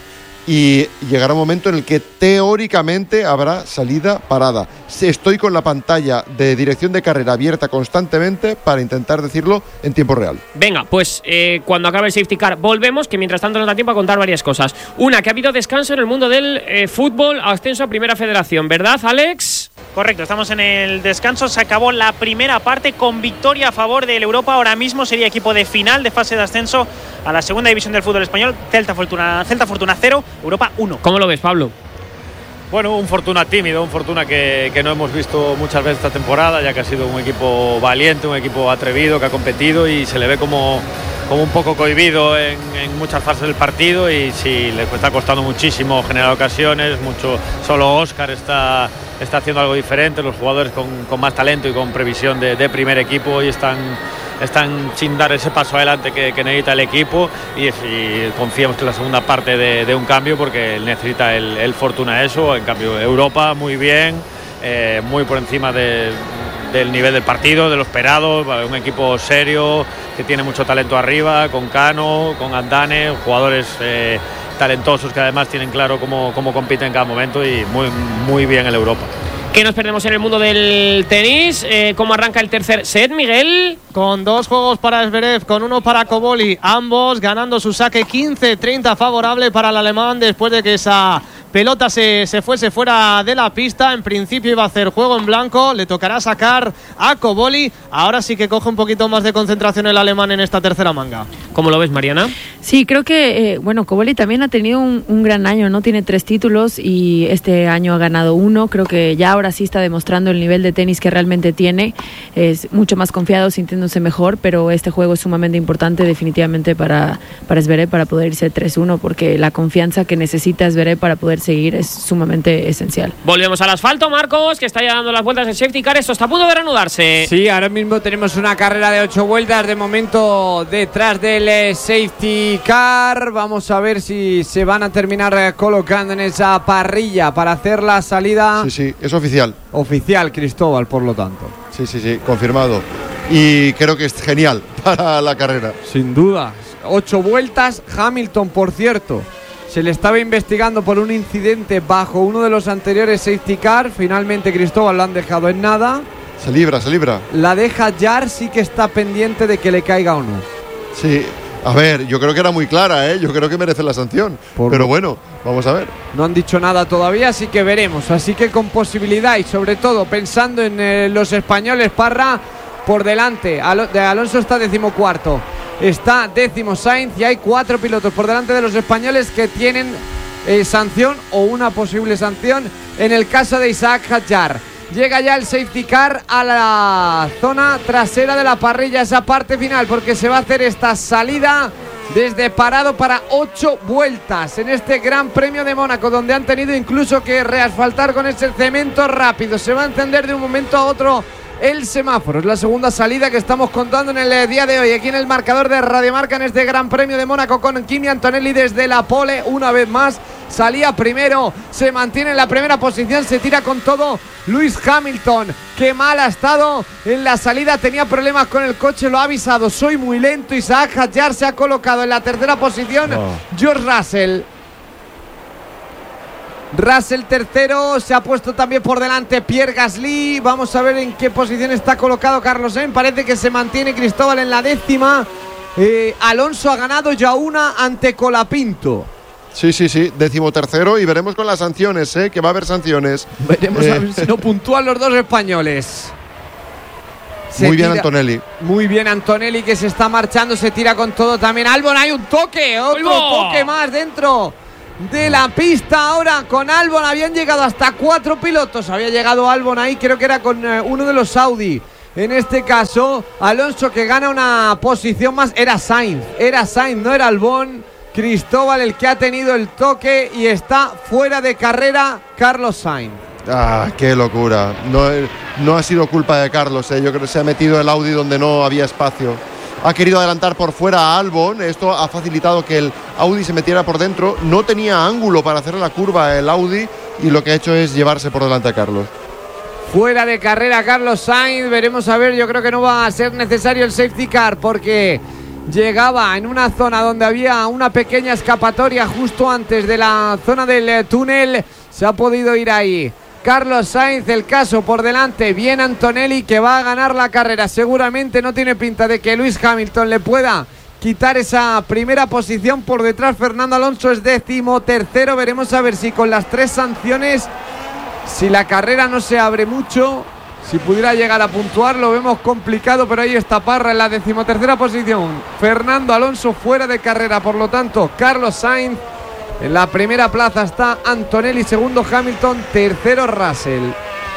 y llegará un momento en el que teóricamente habrá salida parada. Estoy con la pantalla de dirección de carrera abierta constantemente para intentar decirlo en tiempo real. Venga, pues eh, cuando acabe el safety car volvemos, que mientras tanto nos da tiempo a contar varias cosas. Una, que ha habido descanso en el mundo del eh, fútbol, ascenso a Primera Federación, ¿verdad, Alex? Correcto, estamos en el descanso. Se acabó la primera parte con victoria a favor del Europa. Ahora mismo sería equipo de final de fase de ascenso a la segunda división del fútbol español. Celta Fortuna, Celta Fortuna cero, Europa uno. ¿Cómo lo ves, Pablo? Bueno, un Fortuna tímido, un Fortuna que, que no hemos visto muchas veces esta temporada, ya que ha sido un equipo valiente, un equipo atrevido, que ha competido y se le ve como, como un poco cohibido en, en muchas fases del partido y sí, le está costando muchísimo generar ocasiones, mucho, solo Óscar está, está haciendo algo diferente, los jugadores con, con más talento y con previsión de, de primer equipo y están... están sin dar ese paso adelante que, que necesita el equipo y, y confiamos que la segunda parte de, de un cambio porque necesita el, el Fortuna eso. En cambio Europa muy bien, eh, muy por encima de, del nivel del partido, de lo esperado, un equipo serio que tiene mucho talento arriba, con Cano, con Andane, jugadores eh, talentosos que además tienen claro cómo, cómo compiten en cada momento y muy, muy bien el Europa. ¿Qué nos perdemos en el mundo del tenis? Eh, ¿Cómo arranca el tercer set, Miguel? Con dos juegos para Zverev, con uno para Koboli, ambos ganando su saque quince treinta favorable para el alemán después de que esa pelota se, se fuese fuera de la pista. En principio iba a hacer juego en blanco, le tocará sacar a Koboli. Ahora sí que coge un poquito más de concentración el alemán en esta tercera manga. ¿Cómo lo ves, Mariana? Sí, creo que, eh, bueno, Koboli también ha tenido un, un gran año, ¿no? Tiene tres títulos y este año ha ganado uno. Creo que ya ahora sí está demostrando el nivel de tenis que realmente tiene. Es mucho más confiado, sintiéndose mejor, pero este juego es sumamente importante definitivamente para, para Zverev, para poder irse tres uno, porque la confianza que necesita Zverev para poder seguir es sumamente esencial. Volvemos al asfalto, Marcos, que está ya dando las vueltas del safety car. Esto está a punto de reanudarse. Sí, ahora mismo tenemos una carrera de ocho vueltas, de momento detrás del eh, safety car. Vamos a ver si se van a terminar eh, colocando en esa parrilla para hacer la salida. Sí, sí, es oficial. Oficial, Cristóbal, por lo tanto. Sí, sí, sí, confirmado. Y creo que es genial para la carrera. Sin duda. Ocho vueltas. Hamilton, por cierto, se le estaba investigando por un incidente bajo uno de los anteriores safety car. Finalmente, Cristóbal, lo han dejado en nada. Se libra, se libra. La deja Jar, sí que está pendiente de que le caiga o no. Sí, a ver, yo creo que era muy clara, ¿eh? Yo creo que merece la sanción. Por Pero lo- bueno, vamos a ver. No han dicho nada todavía, así que veremos. Así que con posibilidad y sobre todo pensando en eh, los españoles, Parra por delante. Alo- de Alonso está decimocuarto. Está décimo Sainz y hay cuatro pilotos por delante de los españoles que tienen eh, sanción o una posible sanción en el caso de Isaac Hadjar. Llega ya el safety car a la zona trasera de la parrilla, esa parte final, porque se va a hacer esta salida desde parado para ocho vueltas en este Gran Premio de Mónaco, donde han tenido incluso que reasfaltar con ese cemento rápido. Se va a encender de un momento a otro el semáforo. Es la segunda salida que estamos contando en el día de hoy aquí en el marcador de Radio Marca en este Gran Premio de Mónaco, con Kimi Antonelli desde la pole una vez más. Salía primero, se mantiene en la primera posición, se tira con todo Lewis Hamilton, que mal ha estado en la salida, tenía problemas con el coche, lo ha avisado, soy muy lento. Isaac Hadjar se ha colocado en la tercera posición. oh. George Russell Russell tercero, se ha puesto también por delante Pierre Gasly. Vamos a ver en qué posición está colocado Carlos Sainz. Parece que se mantiene Cristóbal en la décima. eh, Alonso ha ganado ya una ante Colapinto. Sí, sí, sí, décimo tercero, y veremos con las sanciones, ¿eh? Que va a haber sanciones. Veremos eh. a ver si no puntúan los dos españoles. Se Muy bien tira, Antonelli. Muy bien Antonelli, que se está marchando, se tira con todo también. Albon, hay un toque, otro ¡Olvo! toque más dentro de la pista. Ahora con Albon habían llegado hasta cuatro pilotos. Había llegado Albon ahí, creo que era con eh, uno de los Audi. En este caso, Alonso, que gana una posición más. Era Sainz, era Sainz, no era Albon. Cristóbal el que ha tenido el toque y está fuera de carrera Carlos Sainz. Ah, qué locura. No, no ha sido culpa de Carlos, ¿eh? Yo creo que se ha metido el Audi donde no había espacio. Ha querido adelantar por fuera a Albon. Esto ha facilitado que el Audi se metiera por dentro. No tenía ángulo para hacer la curva el Audi, y lo que ha hecho es llevarse por delante a Carlos. Fuera de carrera Carlos Sainz. Veremos a ver, yo creo que no va a ser necesario el safety car, porque llegaba en una zona donde había una pequeña escapatoria justo antes de la zona del túnel. Se ha podido ir ahí Carlos Sainz, el caso por delante. Bien Antonelli, que va a ganar la carrera. Seguramente no tiene pinta de que Lewis Hamilton le pueda quitar esa primera posición. Por detrás Fernando Alonso es décimo tercero. Veremos a ver si con las tres sanciones, si la carrera no se abre mucho, si pudiera llegar a puntuar. Lo vemos complicado, pero ahí está Parra en la decimotercera posición. Fernando Alonso fuera de carrera, por lo tanto Carlos Sainz. En la primera plaza está Antonelli, segundo Hamilton, tercero Russell.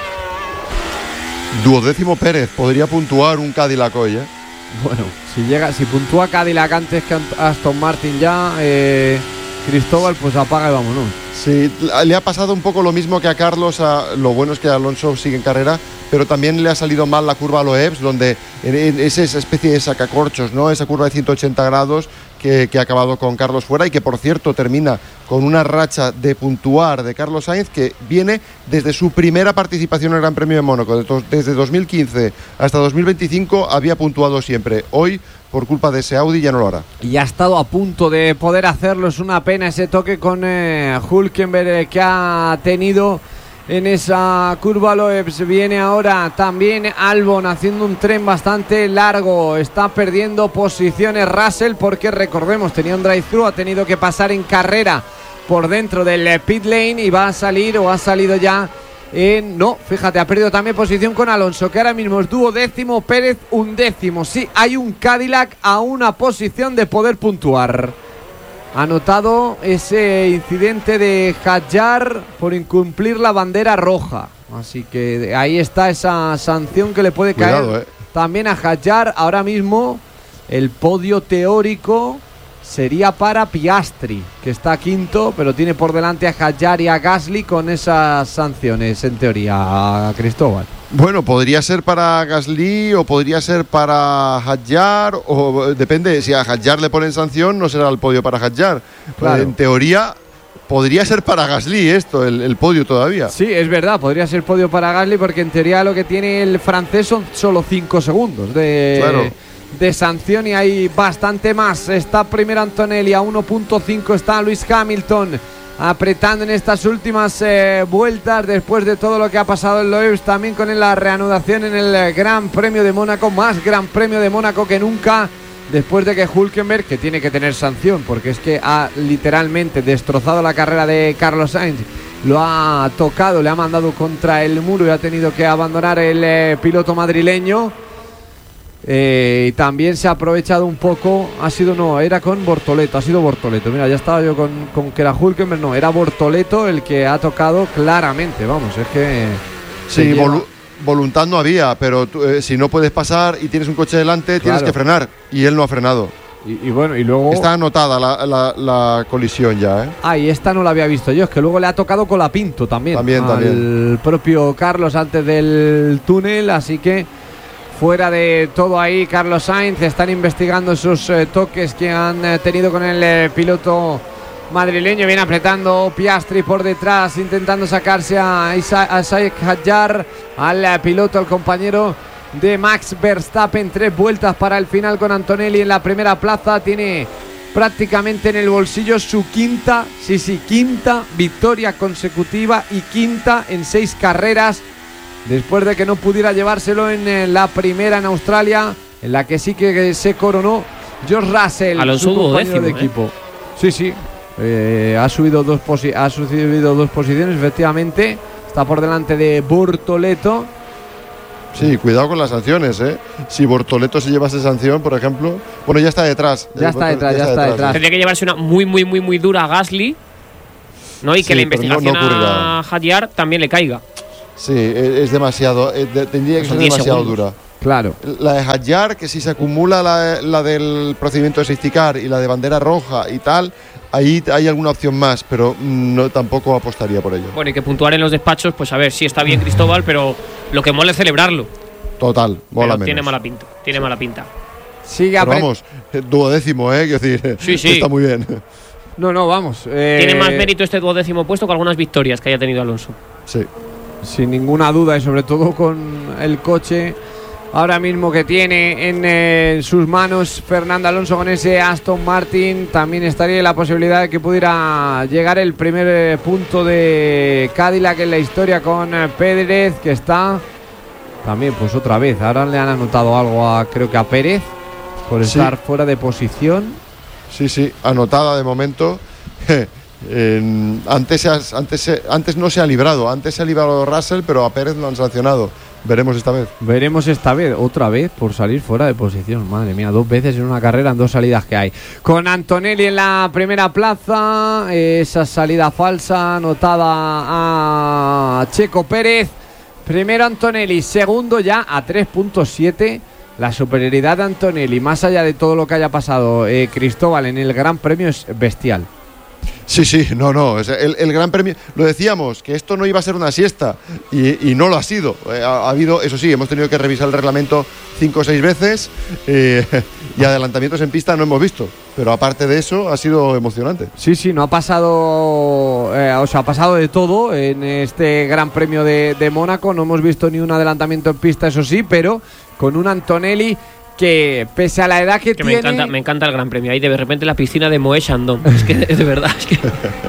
Duodécimo Pérez, podría puntuar un Cadillac hoy, ¿eh? Bueno, si llega, si puntúa Cadillac antes que Aston Martin ya, eh, Cristóbal, pues apaga y vámonos. Sí, le ha pasado un poco lo mismo que a Carlos. A, lo bueno es que Alonso sigue en carrera, pero también le ha salido mal la curva a Loebs, donde es esa especie de sacacorchos, ¿no? Esa curva de ciento ochenta grados que, que ha acabado con Carlos fuera, y que por cierto termina con una racha de puntuar de Carlos Sainz que viene desde su primera participación en el Gran Premio de Mónaco. Desde dos mil quince hasta dos mil veinticinco había puntuado siempre. Hoy, por culpa de ese Audi, ya no lo hará. Y ha estado a punto de poder hacerlo. Es una pena ese toque con eh, Hülkenberg eh, que ha tenido en esa curva. Loebs. Viene ahora también Albon haciendo un tren bastante largo. Está perdiendo posiciones Russell, porque recordemos, tenía un drive-thru, ha tenido que pasar en carrera por dentro del pit lane y va a salir, o ha salido ya en... No, fíjate, ha perdido también posición con Alonso, que ahora mismo es duodécimo, Pérez undécimo. Sí, hay un Cadillac a una posición de poder puntuar. Ha notado ese incidente de Hadjar por incumplir la bandera roja. Así que ahí está esa sanción que le puede Cuidado, caer eh. también a Hadjar. Ahora mismo el podio teórico sería para Piastri, que está quinto, pero tiene por delante a Hadjar y a Gasly con esas sanciones, en teoría, a Cristóbal. Bueno, podría ser para Gasly o podría ser para Hadjar, o depende, si a Hadjar le ponen sanción no será el podio para Hadjar. Claro. En teoría podría ser para Gasly esto, el, el podio todavía. Sí, es verdad, podría ser podio para Gasly, porque en teoría lo que tiene el francés son solo cinco segundos de, claro. de sanción, y hay bastante más. Está primero Antonelli, a uno punto cinco está Lewis Hamilton, apretando en estas últimas eh, vueltas después de todo lo que ha pasado en Loebs, también con la reanudación en el Gran Premio de Mónaco, más Gran Premio de Mónaco que nunca, después de que Hülkenberg, que tiene que tener sanción porque es que ha literalmente destrozado la carrera de Carlos Sainz, lo ha tocado, le ha mandado contra el muro y ha tenido que abandonar el eh, piloto madrileño. Eh, y también se ha aprovechado un poco, ha sido no, era con Bortoleto, ha sido Bortoleto, mira, ya estaba yo con, con que era Hülkenberg, no, era Bortoleto el que ha tocado claramente, vamos, es que... Sí, volu voluntad no había, pero tú, eh, si no puedes pasar y tienes un coche delante, claro, tienes que frenar, y él no ha frenado. Y, y bueno, y luego... Está anotada la, la, la colisión ya, ¿eh? Ah, y esta no la había visto yo, es que luego le ha tocado Colapinto también. También, al también. propio Carlos antes del túnel, así que fuera de todo ahí, Carlos Sainz. Están investigando esos eh, toques que han eh, tenido con el eh, piloto madrileño. Viene apretando Piastri por detrás, intentando sacarse a, Isa, a Saik Hadjar, al eh, piloto, al compañero de Max Verstappen. Tres vueltas para el final con Antonelli en la primera plaza. Tiene prácticamente en el bolsillo su quinta, sí, sí, quinta victoria consecutiva y quinta en seis carreras, después de que no pudiera llevárselo en eh, la primera en Australia, en la que sí que se coronó George Russell, Alonso su compañero décimo, de ¿eh? equipo. Sí, sí, eh, ha subido dos posi- ha subido dos posiciones, efectivamente. Está por delante de Bortoleto. Sí, cuidado con las sanciones, ¿eh? Si Bortoleto se llevase sanción, por ejemplo. Bueno, ya está detrás. Ya está detrás, ya está detrás. Tendría que llevarse una muy, muy, muy, muy dura a Gasly, ¿no? Y que Sí, la pero no- investigación no ocurrirá. a Hadjar también le caiga. Sí, es, es demasiado. eh, de- tendría que Son ser diez demasiado segundos. dura. Claro. La de Hadjar, que si se acumula la, la del procedimiento de safety car y la de bandera roja y tal, ahí hay alguna opción más, pero no tampoco apostaría por ello. Bueno, y que puntuar en los despachos, pues a ver, sí está bien Cristóbal, pero lo que mola es celebrarlo. Total, mola Pero menos. tiene mala pinta, tiene mala pinta. Sigue Pero apre- vamos, eh, duodécimo, ¿eh? Quiero decir, Sí, sí. está muy bien. No, no, vamos. eh, Tiene más mérito este duodécimo puesto que algunas victorias que haya tenido Alonso. Sí. Sin ninguna duda, y sobre todo con el coche ahora mismo que tiene en eh, sus manos Fernando Alonso con ese Aston Martin. También estaría la posibilidad de que pudiera llegar el primer eh, punto de Cadillac en la historia con eh, Pérez, que está también pues otra vez. Ahora le han anotado algo a, creo que a Pérez, por Sí. estar fuera de posición. Sí, sí, anotada de momento. En- antes, se ha- antes, se- antes no se ha librado, antes se ha librado Russell, pero a Pérez lo han sancionado. Veremos esta vez. Veremos esta vez, otra vez, por salir fuera de posición. Madre mía, dos veces en una carrera, en dos salidas que hay. Con Antonelli en la primera plaza, eh, esa salida falsa anotada a Checo Pérez. Primero Antonelli, segundo ya a tres punto siete. La superioridad de Antonelli, más allá de todo lo que haya pasado, eh, Cristóbal, en el Gran Premio es bestial. Sí, sí, no, no. es El, el Gran Premio, lo decíamos, que esto no iba a ser una siesta y, y no lo ha sido. Eh, ha, ha habido, eso sí, hemos tenido que revisar el reglamento cinco o seis veces eh, y adelantamientos en pista no hemos visto. Pero aparte de eso, ha sido emocionante. Sí, sí, no ha pasado, eh, o sea, ha pasado de todo en este Gran Premio de, de Mónaco. No hemos visto ni un adelantamiento en pista, eso sí, pero con un Antonelli que, pese a la edad que, Que tiene... me encanta, me encanta el Gran Premio. Ahí de repente la piscina de Moët Chandon. Es que de verdad, es que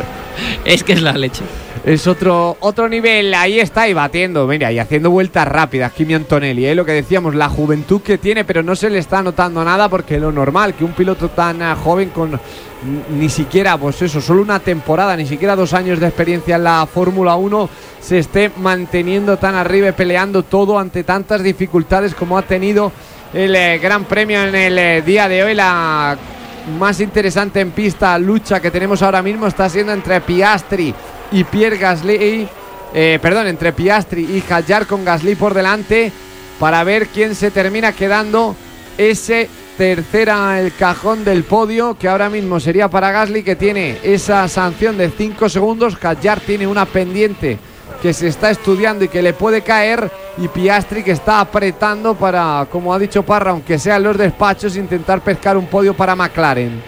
es que es la leche. Es otro, otro nivel, ahí está, y batiendo, mira, y haciendo vueltas rápidas, Kimi Antonelli, ¿eh? Lo que decíamos, la juventud que tiene, pero no se le está notando nada, porque lo normal, que un piloto tan uh, joven con n- ni siquiera, pues eso, solo una temporada, ni siquiera dos años de experiencia en la Fórmula uno, se esté manteniendo tan arriba y peleando todo ante tantas dificultades como ha tenido el eh, Gran Premio en el eh, día de hoy. La más interesante en pista lucha que tenemos ahora mismo está siendo entre Piastri y Pierre Gasly, eh, perdón, entre Piastri y Hadjar, con Gasly por delante, para ver quién se termina quedando ese tercera el cajón del podio, que ahora mismo sería para Gasly, que tiene esa sanción de cinco segundos. Hadjar tiene una pendiente que se está estudiando y que le puede caer, y Piastri que está apretando para, como ha dicho Parra, aunque sea en los despachos, intentar pescar un podio para McLaren.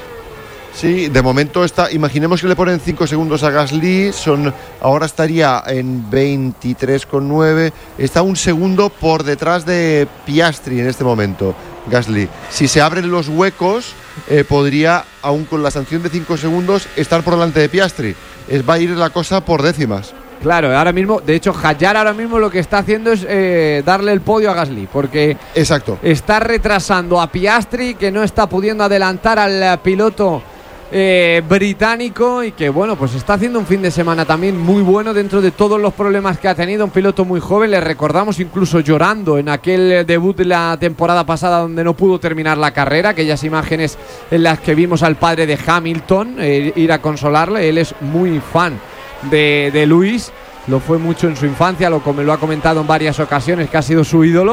Sí, de momento está. Imaginemos que le ponen cinco segundos a Gasly. Son, ahora estaría en veintitrés coma nueve. Está un segundo por detrás de Piastri en este momento, Gasly. Si se abren los huecos, eh, podría, aún con la sanción de cinco segundos, estar por delante de Piastri. Es, va a ir la cosa por décimas. Claro, ahora mismo, de hecho, Hadjar ahora mismo lo que está haciendo es eh, darle el podio a Gasly, porque exacto, está retrasando a Piastri, que no está pudiendo adelantar al eh, piloto eh, británico, y que bueno, pues está haciendo un fin de semana también muy bueno dentro de todos los problemas que ha tenido. Un piloto muy joven, le recordamos incluso llorando en aquel debut de la temporada pasada donde no pudo terminar la carrera, aquellas imágenes en las que vimos al padre de Hamilton eh, ir a consolarle. Él es muy fan de, de Luis, lo fue mucho en su infancia, lo, lo ha comentado en varias ocasiones, que ha sido su ídolo.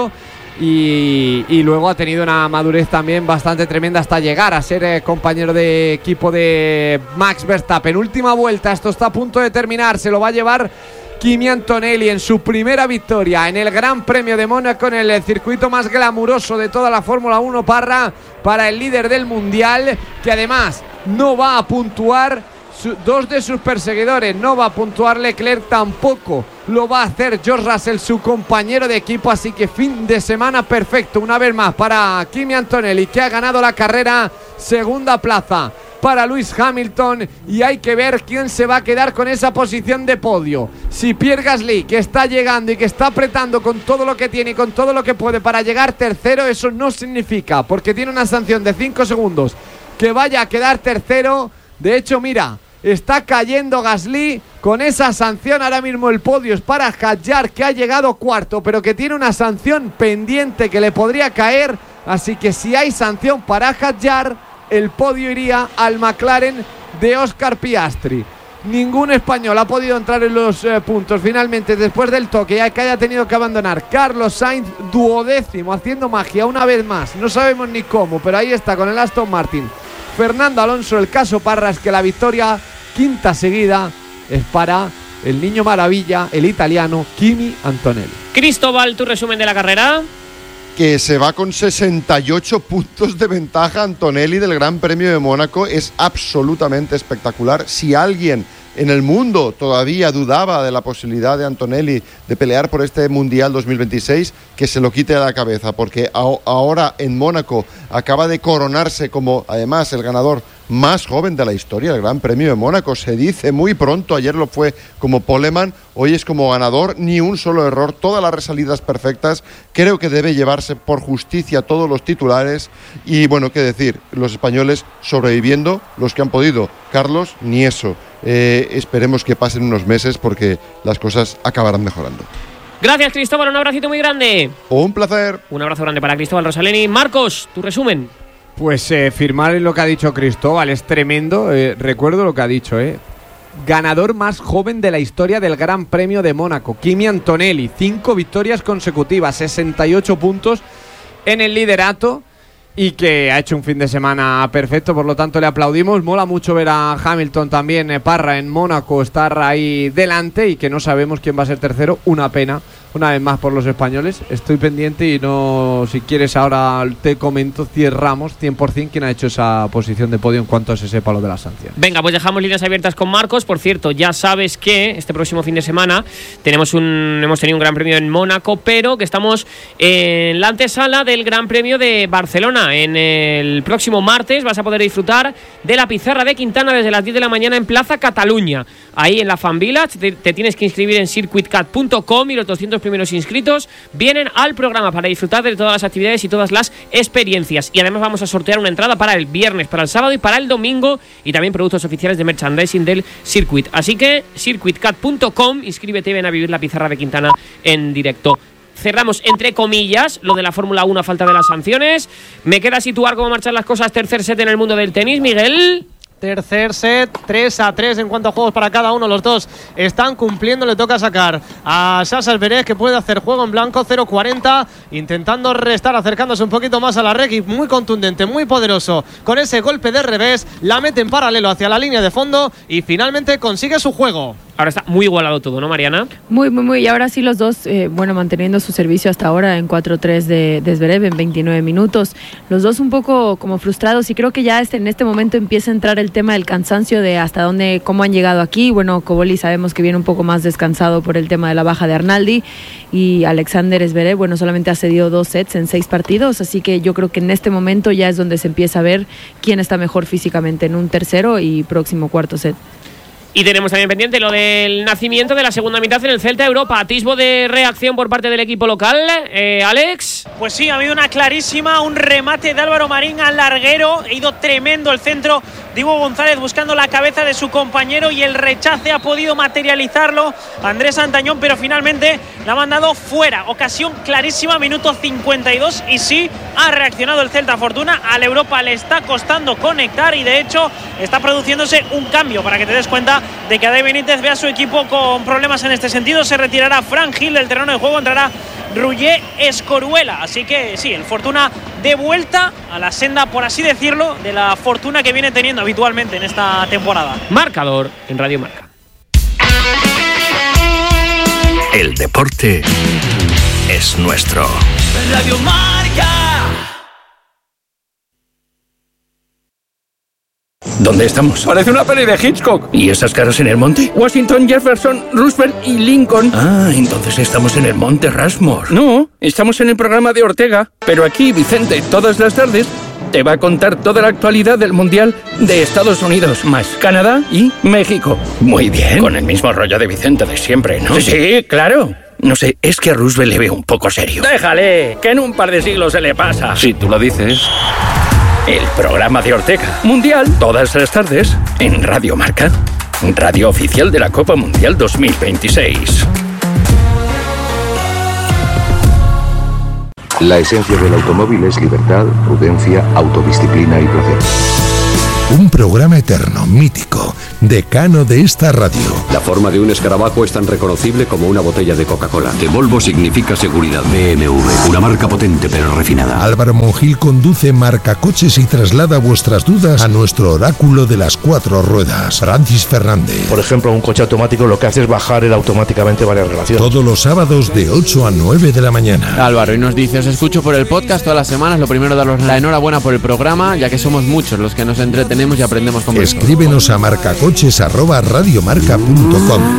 Y, y luego ha tenido una madurez también bastante tremenda hasta llegar a ser eh, compañero de equipo de Max Verstappen. Última vuelta, esto está a punto de terminar, se lo va a llevar Kimi Antonelli en su primera victoria en el Gran Premio de Mónaco, en el circuito más glamuroso de toda la Fórmula uno, Parra, para el líder del Mundial, que además no va a puntuar. Su, dos de sus perseguidores, no va a puntuar Leclerc, tampoco lo va a hacer George Russell, su compañero de equipo, así que fin de semana perfecto una vez más para Kimi Antonelli, que ha ganado la carrera. Segunda plaza para Lewis Hamilton, y hay que ver quién se va a quedar con esa posición de podio. Si Pierre Gasly, que está llegando y que está apretando con todo lo que tiene y con todo lo que puede para llegar tercero, eso no significa, porque tiene una sanción de cinco segundos, que vaya a quedar tercero. De hecho, mira, está cayendo Gasly con esa sanción. Ahora mismo el podio es para Hadjar, que ha llegado cuarto, pero que tiene una sanción pendiente que le podría caer. Así que si hay sanción para Hadjar, el podio iría al McLaren de Oscar Piastri. Ningún español ha podido entrar en los eh, puntos finalmente después del toque, ya que haya tenido que abandonar. Carlos Sainz, duodécimo, haciendo magia una vez más. No sabemos ni cómo, pero ahí está con el Aston Martin. Fernando Alonso. El caso, Parra, es que la victoria, quinta seguida, es para el niño maravilla, el italiano Kimi Antonelli. Cristóbal, tu resumen de la carrera. Que se va con sesenta y ocho puntos de ventaja Antonelli del Gran Premio de Mónaco. Es absolutamente espectacular. Si alguien en el mundo todavía dudaba de la posibilidad de Antonelli de pelear por este Mundial dos mil veintiséis, que se lo quite de la cabeza, porque a- ahora en Mónaco acaba de coronarse como además el ganador más joven de la historia del Gran Premio de Mónaco. Se dice muy pronto, ayer lo fue como poleman, hoy es como ganador, ni un solo error, todas las resalidas perfectas. Creo que debe llevarse por justicia todos los titulares y bueno, qué decir, los españoles sobreviviendo, los que han podido. Carlos, ni eso. Eh, esperemos que pasen unos meses porque las cosas acabarán mejorando. Gracias, Cristóbal, un abracito muy grande. Un placer. Un abrazo grande para Cristóbal Rosaleni. Marcos, tu resumen. Pues eh, firmar en lo que ha dicho Cristóbal es tremendo. Eh, recuerdo lo que ha dicho, eh. Ganador más joven de la historia del Gran Premio de Mónaco, Kimi Antonelli. Cinco victorias consecutivas, sesenta y ocho puntos en el liderato, y que ha hecho un fin de semana perfecto, por lo tanto le aplaudimos. Mola mucho ver a Hamilton también, eh, Parra, en Mónaco, estar ahí delante, y que no sabemos quién va a ser tercero. Una pena, una vez más, por los españoles. Estoy pendiente y no, si quieres ahora te comento, cerramos cien por ciento quién ha hecho esa posición de podio en cuanto se sepa lo de la sanción. Venga, pues dejamos líneas abiertas con Marcos. Por cierto, ya sabes que este próximo fin de semana tenemos un, hemos tenido un Gran Premio en Mónaco, pero que estamos en la antesala del Gran Premio de Barcelona. En el próximo martes vas a poder disfrutar de la pizarra de Quintana desde las diez de la mañana en Plaza Cataluña. Ahí en la Fan Village te, te tienes que inscribir en circuit cat punto com y los doscientos primeros inscritos vienen al programa para disfrutar de todas las actividades y todas las experiencias. Y además vamos a sortear una entrada para el viernes, para el sábado y para el domingo, y también productos oficiales de merchandising del circuit. Así que circuit cat punto com, inscríbete y ven a vivir la pizarra de Quintana en directo. Cerramos, entre comillas, lo de la Fórmula uno a falta de las sanciones. Me queda situar cómo marchan las cosas. Tercer set en el mundo del tenis, Miguel. Tercer set, tres a tres en cuanto a juegos para cada uno. Los dos están cumpliendo. Le toca sacar a Sasha Zverev, que puede hacer juego en blanco, cero cuarenta, intentando restar, acercándose un poquito más a la red, y muy contundente, muy poderoso con ese golpe de revés. La mete en paralelo hacia la línea de fondo y finalmente consigue su juego. Ahora está muy igualado todo, ¿no, Mariana? Muy, muy, muy. Y ahora sí los dos, eh, bueno, manteniendo su servicio hasta ahora en cuatro tres de, de Zverev en veintinueve minutos. Los dos un poco como frustrados, y creo que ya este, en este momento empieza a entrar el tema del cansancio, de hasta dónde, cómo han llegado aquí. Bueno, Cobolli sabemos que viene un poco más descansado por el tema de la baja de Arnaldi, y Alexander Zverev, bueno, solamente ha cedido dos sets en seis partidos, así que yo creo que en este momento ya es donde se empieza a ver quién está mejor físicamente en un tercero y próximo cuarto set. Y tenemos también pendiente lo del nacimiento de la segunda mitad en el Celta Europa. Atisbo de reacción por parte del equipo local. Eh, Alex. Pues sí, ha habido una clarísima, un remate de Álvaro Marín al larguero. Ha ido tremendo el centro de Ivo González buscando la cabeza de su compañero, y el rechace ha podido materializarlo Andrés Antañón, pero finalmente la ha mandado fuera. Ocasión clarísima, minuto cincuenta y dos, y sí, ha reaccionado el Celta Fortuna. Al Europa le está costando conectar y de hecho está produciéndose un cambio para que te des cuenta de que Adey Benítez ve a su equipo con problemas en este sentido. Se retirará Fran Gil del terreno de juego, entrará Ruller Escoruela. Así que sí, el Fortuna de vuelta a la senda, por así decirlo, de la fortuna que viene teniendo habitualmente en esta temporada. Marcador en Radio Marca. El deporte es nuestro. Radio Marca. ¿Dónde estamos? Parece una peli de Hitchcock. ¿Y esas caras en el monte? Washington, Jefferson, Roosevelt y Lincoln. Ah, entonces estamos en el monte Rushmore. No, estamos en el programa de Ortega. Pero aquí, Vicente, todas las tardes te va a contar toda la actualidad del Mundial de Estados Unidos, más Canadá y México. Muy bien. Con el mismo rollo de Vicente de siempre, ¿no? Sí, sí, claro. No sé, es que a Roosevelt le veo un poco serio. Déjale, que en un par de siglos se le pasa. Si tú lo dices. El programa de Ortega. Mundial, todas las tardes, en Radio Marca. Radio oficial de la Copa Mundial dos mil veintiséis. La esencia del automóvil es libertad, prudencia, autodisciplina y placer. Un programa eterno, mítico, decano de esta radio. La forma de un escarabajo es tan reconocible como una botella de Coca-Cola. De Volvo significa seguridad. B M W, una marca potente pero refinada. Álvaro Monjil conduce Marcacoches y traslada vuestras dudas a nuestro oráculo de las cuatro ruedas, Francis Fernández. Por ejemplo, un coche automático lo que hace es bajar el automáticamente varias relaciones. Todos los sábados de ocho a nueve de la mañana. Álvaro, y nos dice, os escucho por el podcast todas las semanas. Lo primero, daros la enhorabuena por el programa, ya que somos muchos los que nos entretenemos y aprendemos con vosotros. Escríbenos a marcacoches arroba radiomarca punto com.